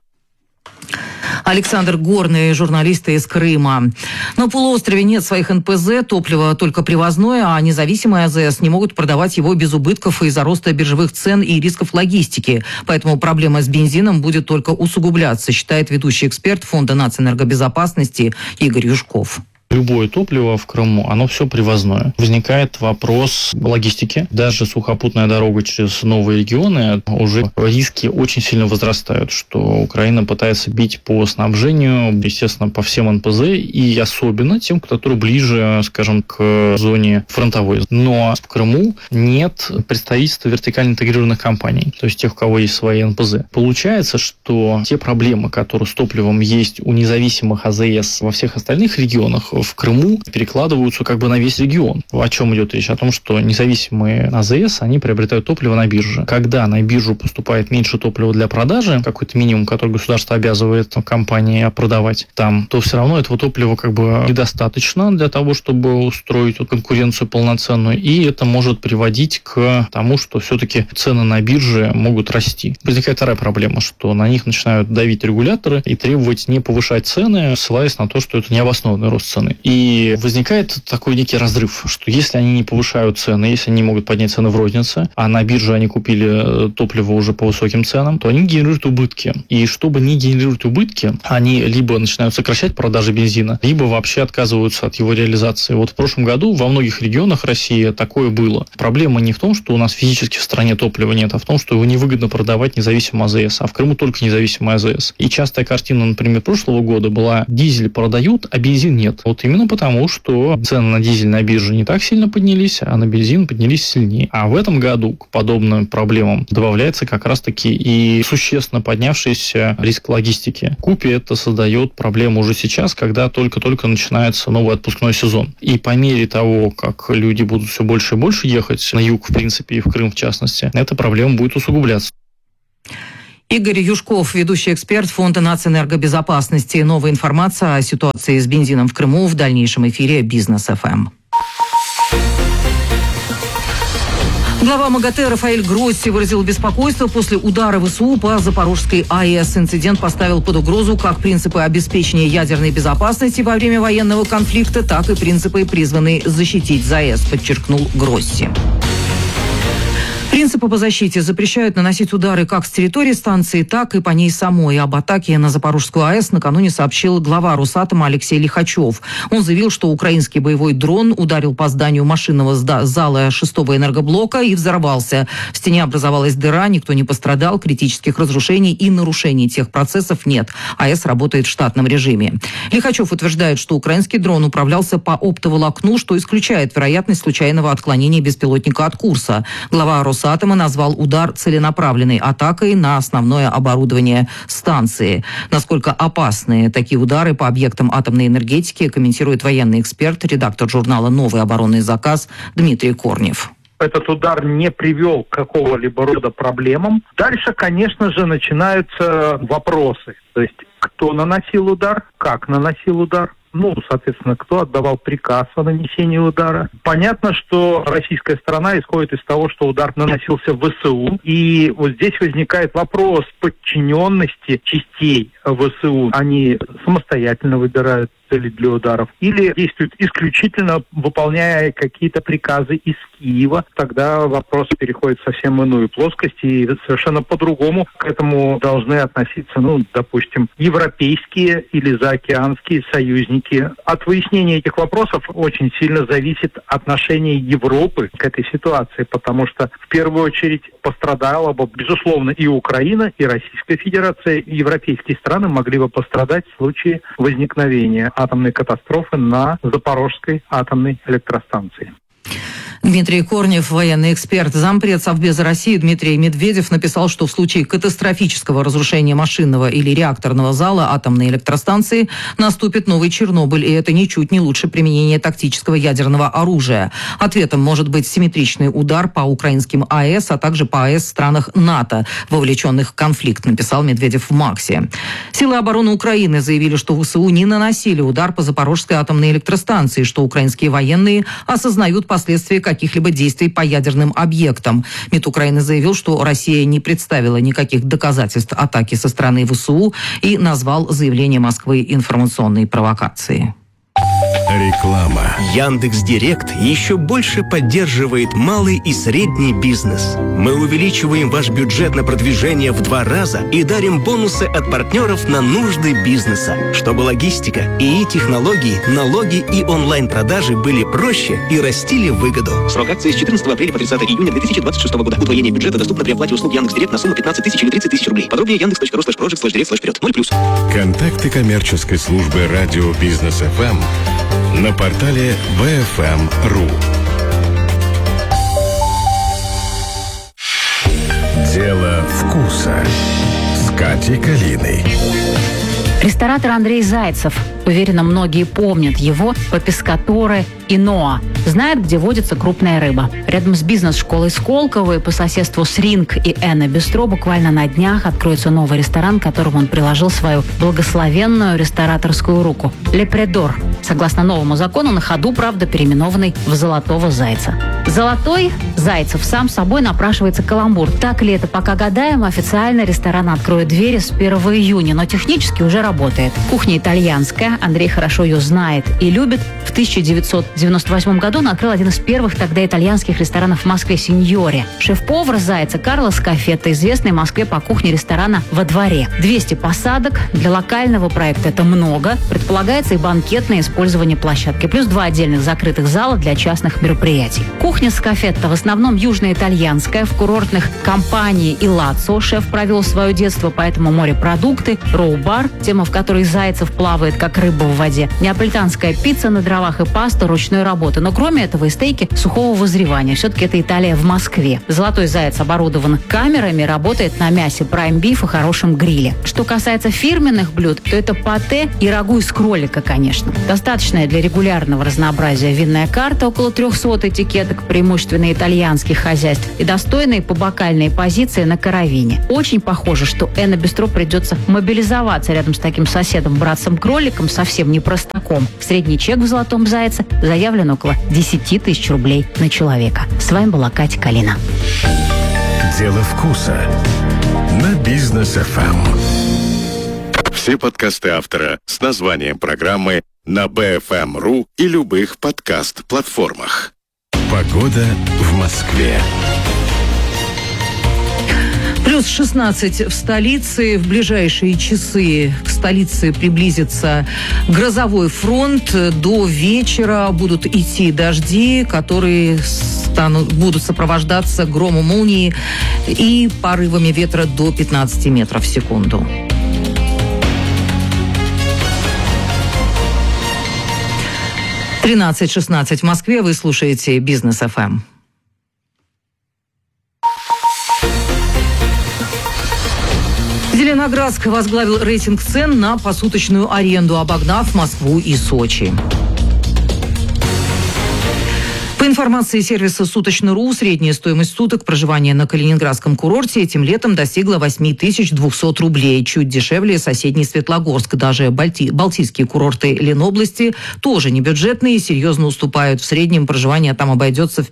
Александр Горный, журналист из Крыма. На полуострове нет своих НПЗ, топливо только привозное, а независимые АЗС не могут продавать его без убытков из-за роста биржевых цен и рисков логистики. Поэтому проблема с бензином будет только усугубляться, считает ведущий эксперт Фонда нацэнергобезопасности Игорь Юшков. Любое топливо в Крыму, оно все привозное. Возникает вопрос логистики. Даже сухопутная дорога через новые регионы, уже риски очень сильно возрастают, что Украина пытается бить по снабжению, естественно, по всем НПЗ, и особенно тем, которые ближе, скажем, к зоне фронтовой. Но в Крыму нет представительства вертикально интегрированных компаний, то есть тех, у кого есть свои НПЗ. Получается, что те проблемы, которые с топливом есть у независимых АЗС во всех остальных регионах, в Крыму перекладываются как бы на весь регион. О чем идет речь? О том, что независимые АЗС, они приобретают топливо на бирже. Когда на биржу поступает меньше топлива для продажи, какой-то минимум, который государство обязывает компании продавать там, то все равно этого топлива как бы недостаточно для того, чтобы устроить конкуренцию полноценную, и это может приводить к тому, что все-таки цены на бирже могут расти. Возникает вторая проблема, что на них начинают давить регуляторы и требовать не повышать цены, ссылаясь на то, что это необоснованный рост цены. бензин. И возникает такой некий разрыв, что если они не повышают цены, если они могут поднять цены в рознице, а на бирже они купили топливо уже по высоким ценам, то они генерируют убытки. И чтобы не генерировать убытки, они либо начинают сокращать продажи бензина, либо вообще отказываются от его реализации. Вот в прошлом году во многих регионах России такое было. Проблема не в том, что у нас физически в стране топлива нет, а в том, что его невыгодно продавать независимо АЗС, а в Крыму только независимо АЗС. И частая картина, например, прошлого года была: дизель продают, а бензин нет. Вот именно потому, что цены на дизель на бирже не так сильно поднялись, а на бензин поднялись сильнее. А в этом году к подобным проблемам добавляется как раз-таки и существенно поднявшийся риск логистики. Купе это создает проблему уже сейчас, когда только-только начинается новый отпускной сезон. И по мере того, как люди будут все больше и больше ехать на юг, в принципе, и в Крым в частности, эта проблема будет усугубляться. Игорь Юшков, ведущий эксперт Фонда нацэнергобезопасности. Новая информация о ситуации с бензином в Крыму в дальнейшем эфире «Бизнес ФМ». Глава МАГАТЭ Рафаэль Гросси выразил беспокойство после удара ВСУ по Запорожской АЭС. Инцидент поставил под угрозу как принципы обеспечения ядерной безопасности во время военного конфликта, так и принципы, призванные защитить ЗАЭС, подчеркнул Гросси. Принципы по защите запрещают наносить удары как с территории станции, так и по ней самой. Об атаке на Запорожскую АЭС накануне сообщил глава Росатома Алексей Лихачев. Он заявил, что украинский боевой дрон ударил по зданию машинного зала 6-го энергоблока и взорвался. В стене образовалась дыра, никто не пострадал, критических разрушений и нарушений тех процессов нет. АЭС работает в штатном режиме. Лихачев утверждает, что украинский дрон управлялся по оптоволокну, что исключает вероятность случайного отклонения беспилотника от курса. Глава Росатома назвал удар целенаправленной атакой на основное оборудование станции. Насколько опасны такие удары по объектам атомной энергетики, комментирует военный эксперт, редактор журнала «Новый оборонный заказ» Дмитрий Корнев. Этот удар не привел к какого-либо рода проблемам. Дальше, конечно же, начинаются вопросы. То есть, кто наносил удар, как наносил удар. Соответственно, кто отдавал приказ о нанесении удара. Понятно, что российская сторона исходит из того, что удар наносился в ВСУ. И вот здесь возникает вопрос подчиненности частей ВСУ. Они самостоятельно выбирают цели для ударов или действуют исключительно выполняя какие-то приказы из Киева. Тогда вопрос переходит в совсем иную плоскость, и совершенно по-другому к этому должны относиться, допустим, европейские или заокеанские союзники. От выяснения этих вопросов очень сильно зависит отношение Европы к этой ситуации, потому что в первую очередь пострадала бы, безусловно, и Украина, и Российская Федерация, и европейские страны могли бы пострадать в случае возникновения атомной катастрофы на Запорожской атомной электростанции. Дмитрий Корнев, военный эксперт. Зампред Совбеза России Дмитрий Медведев написал, что в случае катастрофического разрушения машинного или реакторного зала атомной электростанции наступит новый Чернобыль, и это ничуть не лучше применения тактического ядерного оружия. Ответом может быть симметричный удар по украинским АЭС, а также по АЭС в странах НАТО, вовлеченных в конфликт, написал Медведев в МАКСе. Силы обороны Украины заявили, что ВСУ не наносили удар по Запорожской атомной электростанции, что украинские военные осознают последствия каких-либо действий по ядерным объектам. МИД Украины заявил, что Россия не представила никаких доказательств атаки со стороны ВСУ и назвал заявление Москвы информационной провокацией. Реклама. Яндекс.Директ еще больше поддерживает малый и средний бизнес. Мы увеличиваем ваш бюджет на продвижение в 2 раза и дарим бонусы от партнеров на нужды бизнеса, чтобы логистика, ИИ-технологии, налоги и онлайн-продажи были проще и растили выгоду. Срок акции с 14 апреля по 30 июня 2026 года. Удвоение бюджета доступно при оплате услуг Яндекс.Директ на сумму 15 тысяч или 30 тысяч рублей. Подробнее yandex.ru/project/direct/вперед. 0+. Контакты коммерческой службы радио «Бизнес ФМ» на портале bfm.ru. Дело вкуса с Катей Калиной. Ресторатор Андрей Зайцев. Уверена, многие помнят его по Пескаторе и Ноа. Знают, где водится крупная рыба. Рядом с бизнес-школой Сколково и по соседству с Ринг и Энна Бистро буквально на днях откроется новый ресторан, к которому он приложил свою благословенную рестораторскую руку. Ле Предор. согласно новому закону, на ходу, правда, переименованный в «Золотого зайца». «Золотой Зайцев» сам собой напрашивается каламбур. Так ли это, пока гадаем. Официально ресторан откроет двери с 1 июня, но технически уже работает. Кухня итальянская, Андрей хорошо ее знает и любит. В 1998 году он открыл один из первых тогда итальянских ресторанов в Москве «Синьоре». Шеф-повар Зайца Карло Скафетто, известный в Москве по кухне ресторана «Во дворе». 200 посадок. Для локального проекта это много. Предполагается и банкетное использование площадки. Плюс 2 отдельных закрытых зала для частных мероприятий. Кухня Скафетто в основном южноитальянская. В курортных компании и Лацо шеф провел свое детство, поэтому морепродукты, роу-бар, тема, в которой Зайцев плавает, как рыба в воде, неаполитанская пицца на дровах и паста ручной работы. Но кроме этого и стейки сухого вызревания. Все-таки это Италия в Москве. «Золотой заяц» оборудован камерами, работает на мясе прайм-биф и хорошем гриле. Что касается фирменных блюд, то это патэ и рагу из кролика, конечно. Достаточная для регулярного разнообразия винная карта, около 300 этикеток, преимущественно итальянских хозяйств, и достойные побокальные позиции на каравине. Очень похоже, что Энна Бистро придется мобилизоваться рядом с таким соседом, братцем-кроликом, совсем не простаком. Средний чек в «Золотом зайце» заявлен около 10 тысяч рублей на человека. С вами была Катя Калина. Дело вкуса на Бизнес ФМ. Все подкасты автора с названием программы на BFM.ru и любых подкаст-платформах. Погода в Москве. Плюс 16 в столице. В ближайшие часы к столице приблизится грозовой фронт. До вечера будут идти дожди, которые будут сопровождаться громом молнии и порывами ветра до 15 метров в секунду. — 13:16 в Москве. Вы слушаете Бизнес ФМ. Зеленоградск возглавил рейтинг цен на посуточную аренду, обогнав Москву и Сочи. По информации сервиса «Суточно.ру», средняя стоимость суток проживания на Калининградском курорте этим летом достигла 8200 рублей. Чуть дешевле соседний Светлогорск. Даже балтийские курорты Ленобласти тоже не бюджетные, серьезно уступают. В среднем проживание там обойдется в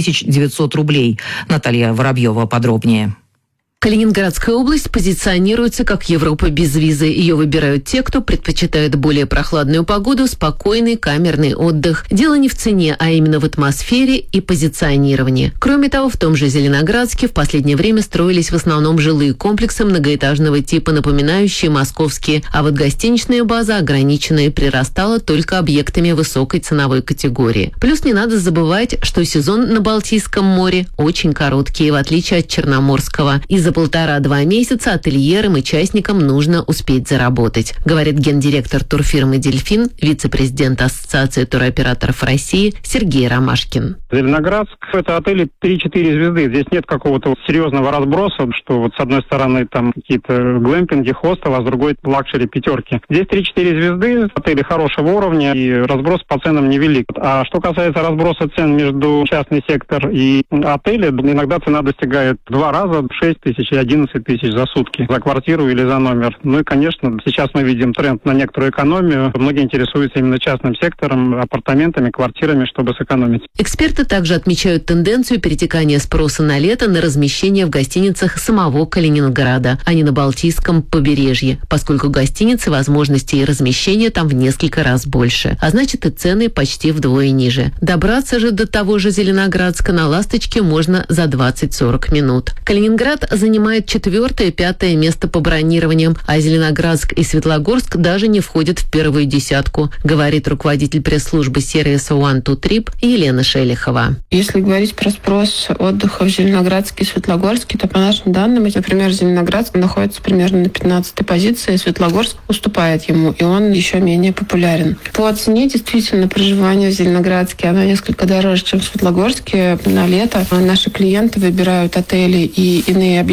5900 рублей. Наталья Воробьева подробнее. Калининградская область позиционируется как Европа без визы. Ее выбирают те, кто предпочитает более прохладную погоду, спокойный камерный отдых. Дело не в цене, а именно в атмосфере и позиционировании. Кроме того, в том же Зеленоградске в последнее время строились в основном жилые комплексы многоэтажного типа, напоминающие московские, а вот гостиничная база ограничена и прирастала только объектами высокой ценовой категории. Плюс не надо забывать, что сезон на Балтийском море очень короткий, в отличие от Черноморского. И за 1,5-2 месяца ательерам и частникам нужно успеть заработать, говорит гендиректор турфирмы «Дельфин», вице-президент Ассоциации туроператоров России Сергей Ромашкин. Зеленоградск – это отели 3-4 звезды. Здесь нет какого-то серьезного разброса, что вот с одной стороны там какие-то глэмпинги, хостелы, а с другой лакшери пятерки. Здесь 3-4 звезды, отели хорошего уровня, и разброс по ценам невелик. А что касается разброса цен между частный сектор и отели, иногда цена достигает 2 раза 6 тысяч и 11 тысяч за сутки, за квартиру или за номер. Ну и, конечно, сейчас мы видим тренд на некоторую экономию. Многие интересуются именно частным сектором, апартаментами, квартирами, чтобы сэкономить. Эксперты также отмечают тенденцию перетекания спроса на лето на размещение в гостиницах самого Калининграда, а не на Балтийском побережье, поскольку гостиницы, возможности и размещения там в несколько раз больше, а значит и цены почти вдвое ниже. Добраться же до того же Зеленоградска на «Ласточке» можно за 20-40 минут. Калининград занимает 4-е и 5-е место по бронированиям, а Зеленоградск и Светлогорск даже не входят в первую десятку, говорит руководитель пресс-службы сервиса One to Trip Елена Шелихова. Если говорить про спрос отдыха в Зеленоградске и Светлогорске, то по нашим данным, например, Зеленоградск находится примерно на 15-й позиции, Светлогорск уступает ему, и он еще менее популярен. По цене действительно проживание в Зеленоградске, оно несколько дороже, чем в Светлогорске. На лето наши клиенты выбирают отели и иные объекты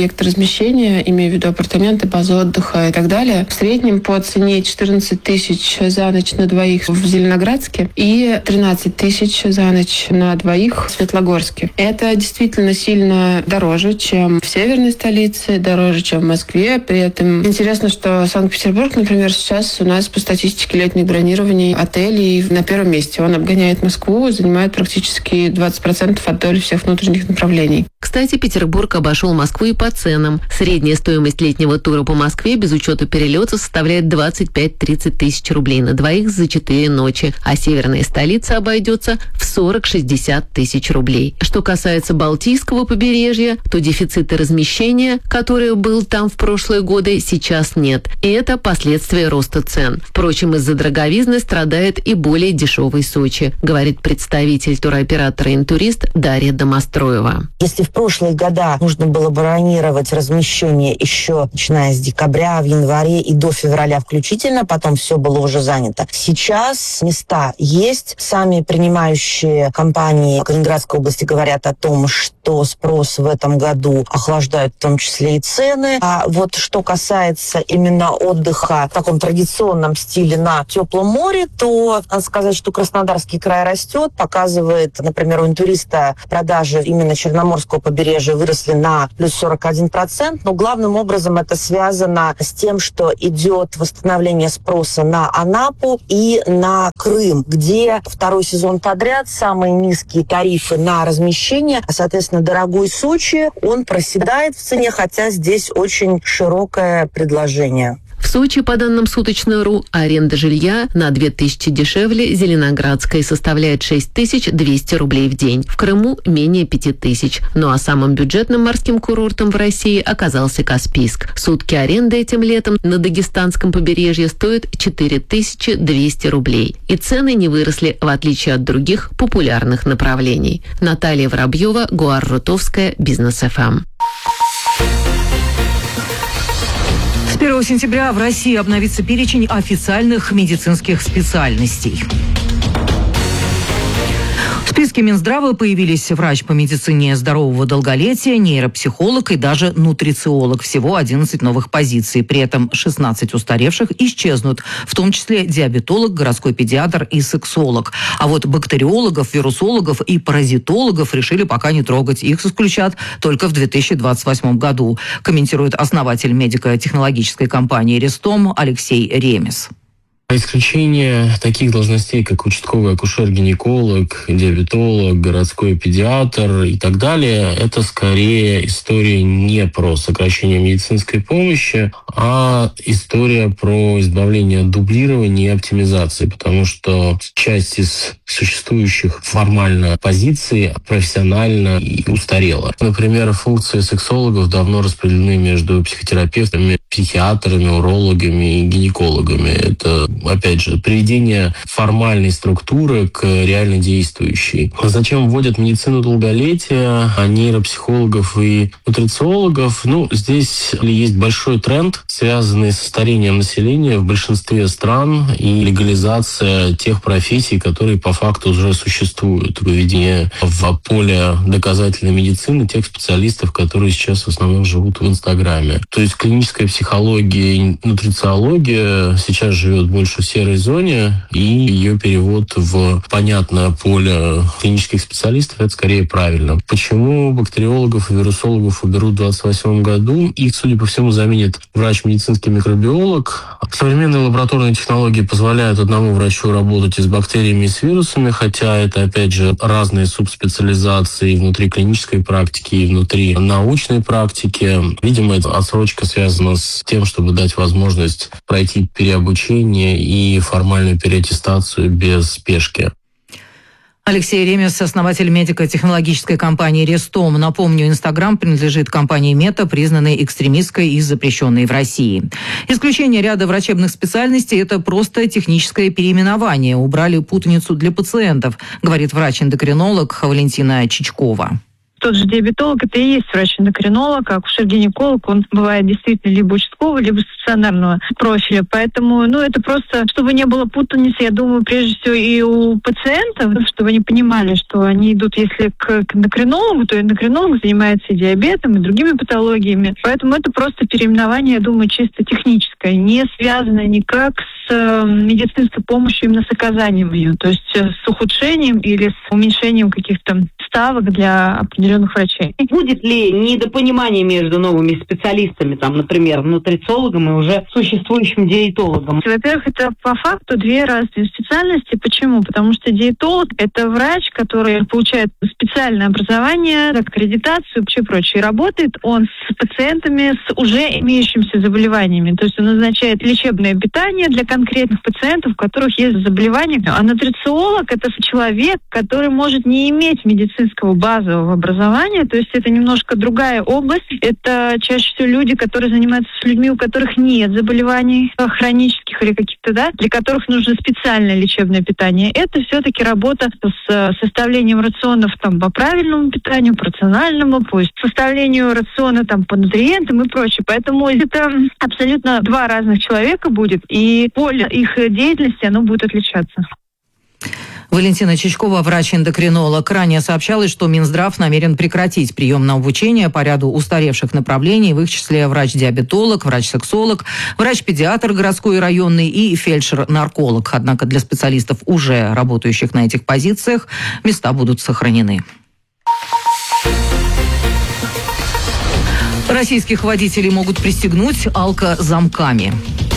объекты размещения, имею в виду апартаменты, базы отдыха и так далее, в среднем по цене 14 тысяч за ночь на двоих в Зеленоградске и 13 тысяч за ночь на двоих в Светлогорске. Это действительно сильно дороже, чем в северной столице, дороже, чем в Москве. При этом интересно, что Санкт-Петербург, например, сейчас у нас по статистике летних бронирований отелей на первом месте. Он обгоняет Москву, занимает практически 20% от доли всех внутренних направлений. Кстати, Петербург обошел Москву и по ценам. Средняя стоимость летнего тура по Москве без учета перелета составляет 25-30 тысяч рублей на двоих за 4 ночи, а северная столица обойдется в 40-60 тысяч рублей. Что касается Балтийского побережья, то дефицита размещения, который был там в прошлые годы, сейчас нет. И это последствия роста цен. Впрочем, из-за дороговизны страдает и более дешевый Сочи, говорит представитель туроператора «Интурист» Дарья Домостроева. Если в прошлые года нужно было бронировать размещение еще начиная с декабря, в январе и до февраля включительно, потом все было уже занято. Сейчас места есть. Сами принимающие компании Калининградской области говорят о том, что спрос в этом году охлаждают в том числе и цены. А вот что касается именно отдыха в таком традиционном стиле на теплом море, то надо сказать, что Краснодарский край растет, показывает, например, у «Интуриста» продажи именно Черноморского побережья выросли на плюс 41%, но главным образом это связано с тем, что идет восстановление спроса на Анапу и на Крым, где второй сезон подряд самые низкие тарифы на размещение, а, соответственно, дорогой Сочи, он проседает в цене, хотя здесь очень широкое предложение. В Сочи, по данным Суточной.ру, аренда жилья на 2000 дешевле Зеленоградской составляет 6200 рублей в день. В Крыму менее 5000. Ну а самым бюджетным морским курортом в России оказался Каспийск. Сутки аренды этим летом на дагестанском побережье стоят 4200 рублей. И цены не выросли, в отличие от других популярных направлений. Наталья Воробьева, Гуар Рутовская, Бизнес ФМ. С 1 сентября в России обновится перечень официальных медицинских специальностей. В списке Минздрава появились врач по медицине здорового долголетия, нейропсихолог и даже нутрициолог. Всего 11 новых позиций. При этом 16 устаревших исчезнут, в том числе диабетолог, городской педиатр и сексолог. А вот бактериологов, вирусологов и паразитологов решили пока не трогать. Их исключат только в 2028 году, комментирует основатель медико-технологической компании «Рестом» Алексей Ремес. Исключение таких должностей, как участковый акушер-гинеколог, диабетолог, городской педиатр и так далее, это скорее история не про сокращение медицинской помощи, а история про избавление от дублирования и оптимизации, потому что часть из существующих формально позиций профессионально и устарела. Например, функции сексологов давно распределены между психотерапевтами, психиатрами, урологами и гинекологами. Это, опять же, приведение формальной структуры к реально действующей. Зачем вводят медицину долголетия, а нейропсихологов и нутрициологов? Здесь есть большой тренд, связанный со старением населения в большинстве стран и легализация тех профессий, которые по факту уже существуют. Введение в поле доказательной медицины тех специалистов, которые сейчас в основном живут в Инстаграме. То есть клиническая психология и нутрициология сейчас живет больше в серой зоне, и ее перевод в понятное поле клинических специалистов – это скорее правильно. Почему бактериологов и вирусологов уберут в 2028 году? Их, судя по всему, заменит врач-медицинский микробиолог. Современные лабораторные технологии позволяют одному врачу работать и с бактериями, и с вирусами, хотя это, опять же, разные субспециализации внутри клинической практики и внутри научной практики. Видимо, эта отсрочка связана с тем, чтобы дать возможность пройти переобучение и формальную переаттестацию без спешки. Алексей Ремес, основатель медико-технологической компании «Рестом». Напомню, Инстаграм принадлежит компании Мета, признанной экстремистской и запрещенной в России. Исключение ряда врачебных специальностей – это просто техническое переименование. Убрали путаницу для пациентов, говорит врач-эндокринолог Валентина Чичкова. Тот же диабетолог — это и есть врач-эндокринолог, а акушер-гинеколог, он бывает действительно либо участкового, либо стационарного профиля. Поэтому, это просто, чтобы не было путаницы, я думаю, прежде всего и у пациентов, чтобы они понимали, что они идут, если к эндокринологу, то эндокринолог занимается и диабетом, и другими патологиями. Поэтому это просто переименование, я думаю, чисто техническое, не связанное никак с медицинской помощью, именно с оказанием ее, то есть с ухудшением или с уменьшением каких-то ставок для определенных врачей. Будет ли недопонимание между новыми специалистами, например, нутрициологом и уже существующим диетологом? Во-первых, это по факту две разные специальности. Почему? Потому что диетолог – это врач, который получает специальное образование, аккредитацию и вообще прочее. Работает он с пациентами с уже имеющимися заболеваниями. То есть он назначает лечебное питание для конкретных пациентов, у которых есть заболевания. А нутрициолог – это человек, который может не иметь медицинского базового образования. То есть это немножко другая область. Это чаще всего люди, которые занимаются с людьми, у которых нет заболеваний хронических или каких-то, для которых нужно специальное лечебное питание. Это все-таки работа с составлением рационов по правильному питанию, по рациональному, по составлению рациона по нутриентам и прочее. Поэтому это абсолютно два разных человека будет, и поле их деятельности, оно будет отличаться. Валентина Чичкова, врач-эндокринолог. Ранее сообщалось, что Минздрав намерен прекратить прием на обучение по ряду устаревших направлений, в их числе врач-диабетолог, врач-сексолог, врач-педиатр городской и районный и фельдшер-нарколог. Однако для специалистов, уже работающих на этих позициях, места будут сохранены. Российских водителей могут пристегнуть алкозамками.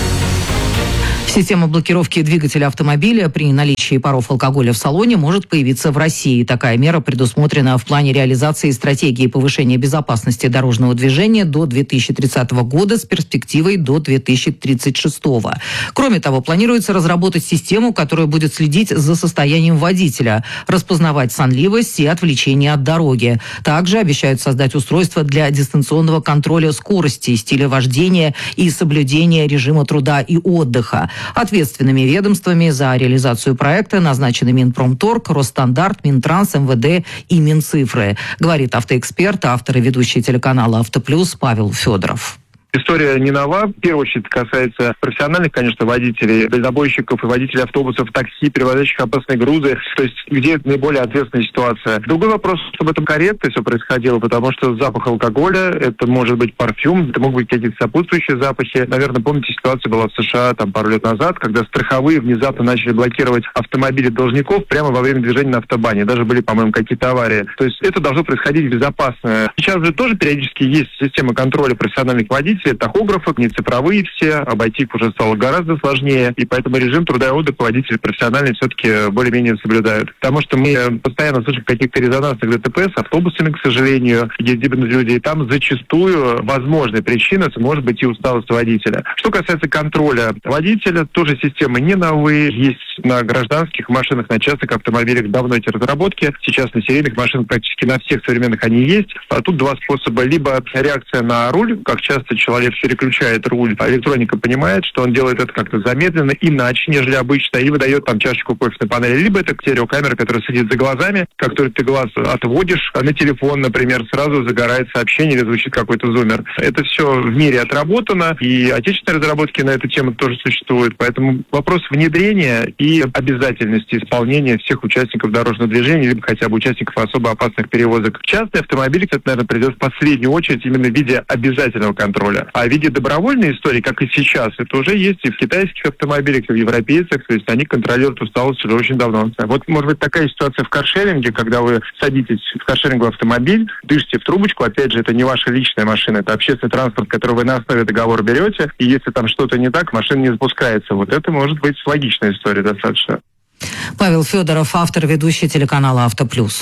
Система блокировки двигателя автомобиля при наличии паров алкоголя в салоне может появиться в России. Такая мера предусмотрена в плане реализации стратегии повышения безопасности дорожного движения до 2030 года с перспективой до 2036. Кроме того, планируется разработать систему, которая будет следить за состоянием водителя, распознавать сонливость и отвлечение от дороги. Также обещают создать устройство для дистанционного контроля скорости, стиля вождения и соблюдения режима труда и отдыха. Ответственными ведомствами за реализацию проекта назначены Минпромторг, Росстандарт, Минтранс, МВД и Минцифры, говорит автоэксперт, автор и ведущий телеканала «Автоплюс» Павел Федоров. История не нова. В первую очередь касается профессиональных, конечно, водителей, дальнобойщиков и водителей автобусов, такси, перевозящих опасные грузы, то есть где наиболее ответственная ситуация. Другой вопрос, чтобы это корректно все происходило, потому что запах алкоголя, это может быть парфюм, это могут быть какие-то сопутствующие запахи. Наверное, помните, ситуация была в США пару лет назад, когда страховые внезапно начали блокировать автомобили должников прямо во время движения на автобане. Даже были, по-моему, какие-то аварии. То есть это должно происходить безопасно. Сейчас же тоже периодически есть система контроля профессиональных водителей, тахографы, не цифровые все, обойти их уже стало гораздо сложнее, и поэтому режим труда и отдыха водители профессиональные все-таки более-менее соблюдают. Потому что мы постоянно слышим каких-то резонансных ДТП с автобусами, к сожалению, где гибнут люди, и там зачастую возможная причина может быть и усталость водителя. Что касается контроля водителя, тоже системы не новые, есть на гражданских машинах, на частных автомобилях давно эти разработки, сейчас на серийных машинах практически на всех современных они есть. А тут два способа: либо реакция на руль, как часто человек переключает руль, а электроника понимает, что он делает это как-то замедленно, иначе, нежели обычно, и выдает чашечку кофе на панели. Либо это стереокамера, которая следит за глазами, как только ты глаз отводишь на телефон, например, сразу загорает сообщение или звучит какой-то зуммер. Это все в мире отработано, и отечественные разработки на эту тему тоже существуют. Поэтому вопрос внедрения и обязательности исполнения всех участников дорожного движения, либо хотя бы участников особо опасных перевозок. Частные автомобили, это, наверное, придет в последнюю очередь именно в виде обязательного контроля. А в виде добровольной истории, как и сейчас, это уже есть и в китайских автомобилях, и в европейцах, то есть они контролируют усталость уже очень давно. Вот может быть такая ситуация в каршеринге, когда вы садитесь в каршеринговый автомобиль, дышите в трубочку, опять же, это не ваша личная машина, это общественный транспорт, который вы на основе договора берете, и если там что-то не так, машина не запускается. Вот это может быть логичная история достаточно. Павел Федоров, автор, ведущий телеканала «Автоплюс».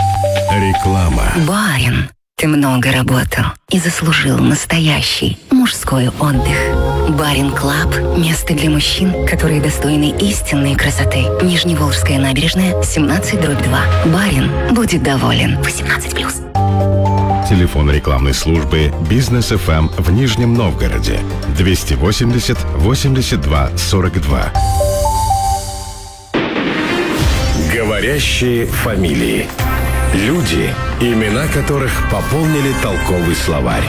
Реклама. Барин, ты много работал и заслужил настоящий мужской отдых. Барин Клаб – место для мужчин, которые достойны истинной красоты. Нижневолжская набережная, 17/2. Барин будет доволен. 18+. Телефон рекламной службы «Бизнес ФМ» в Нижнем Новгороде 280 82 42. Говорящие фамилии. Люди, имена которых пополнили толковый словарь.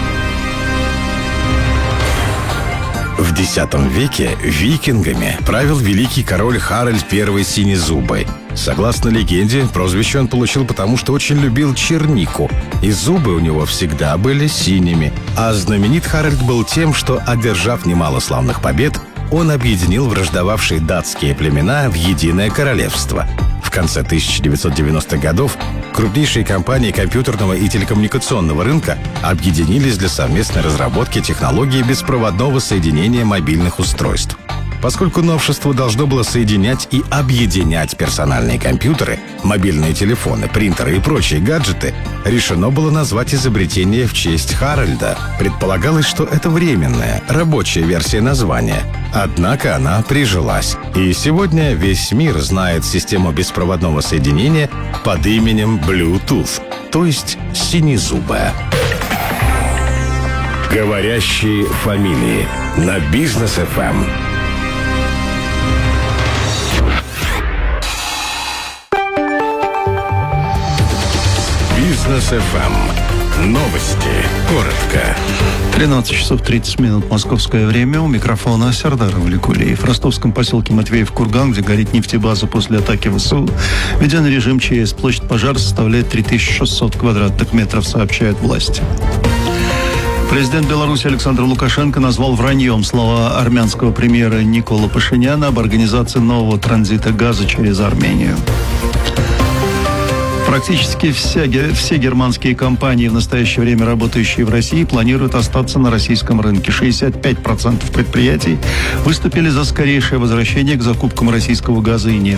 В X веке викингами правил великий король Харальд I Синезубый. Согласно легенде, прозвище он получил потому, что очень любил чернику, и зубы у него всегда были синими. А знаменит Харальд был тем, что, одержав немало славных побед, он объединил враждовавшие датские племена в единое королевство. В конце 1990-х годов крупнейшие компании компьютерного и телекоммуникационного рынка объединились для совместной разработки технологии беспроводного соединения мобильных устройств. Поскольку новшество должно было соединять и объединять персональные компьютеры, мобильные телефоны, принтеры и прочие гаджеты, решено было назвать изобретение в честь Харальда. Предполагалось, что это временная, рабочая версия названия. Однако она прижилась. И сегодня весь мир знает систему беспроводного соединения под именем Bluetooth, то есть синезубая. Говорящие фамилии на Бизнес FM. Бизнес FM. Новости. Коротко. 13 часов 30 минут московское время. У микрофона Сердар Валикулиев. В ростовском поселке Матвеев-Курган, где горит нефтебаза после атаки ВСУ, введен режим ЧС. Площадь пожара составляет 3600 квадратных метров, сообщают власти. Президент Беларуси Александр Лукашенко назвал враньем слова армянского премьера Никола Пашиняна об организации нового транзита газа через Армению. Практически все германские компании, в настоящее время работающие в России, планируют остаться на российском рынке. 65% предприятий выступили за скорейшее возвращение к закупкам российского газа и нефти.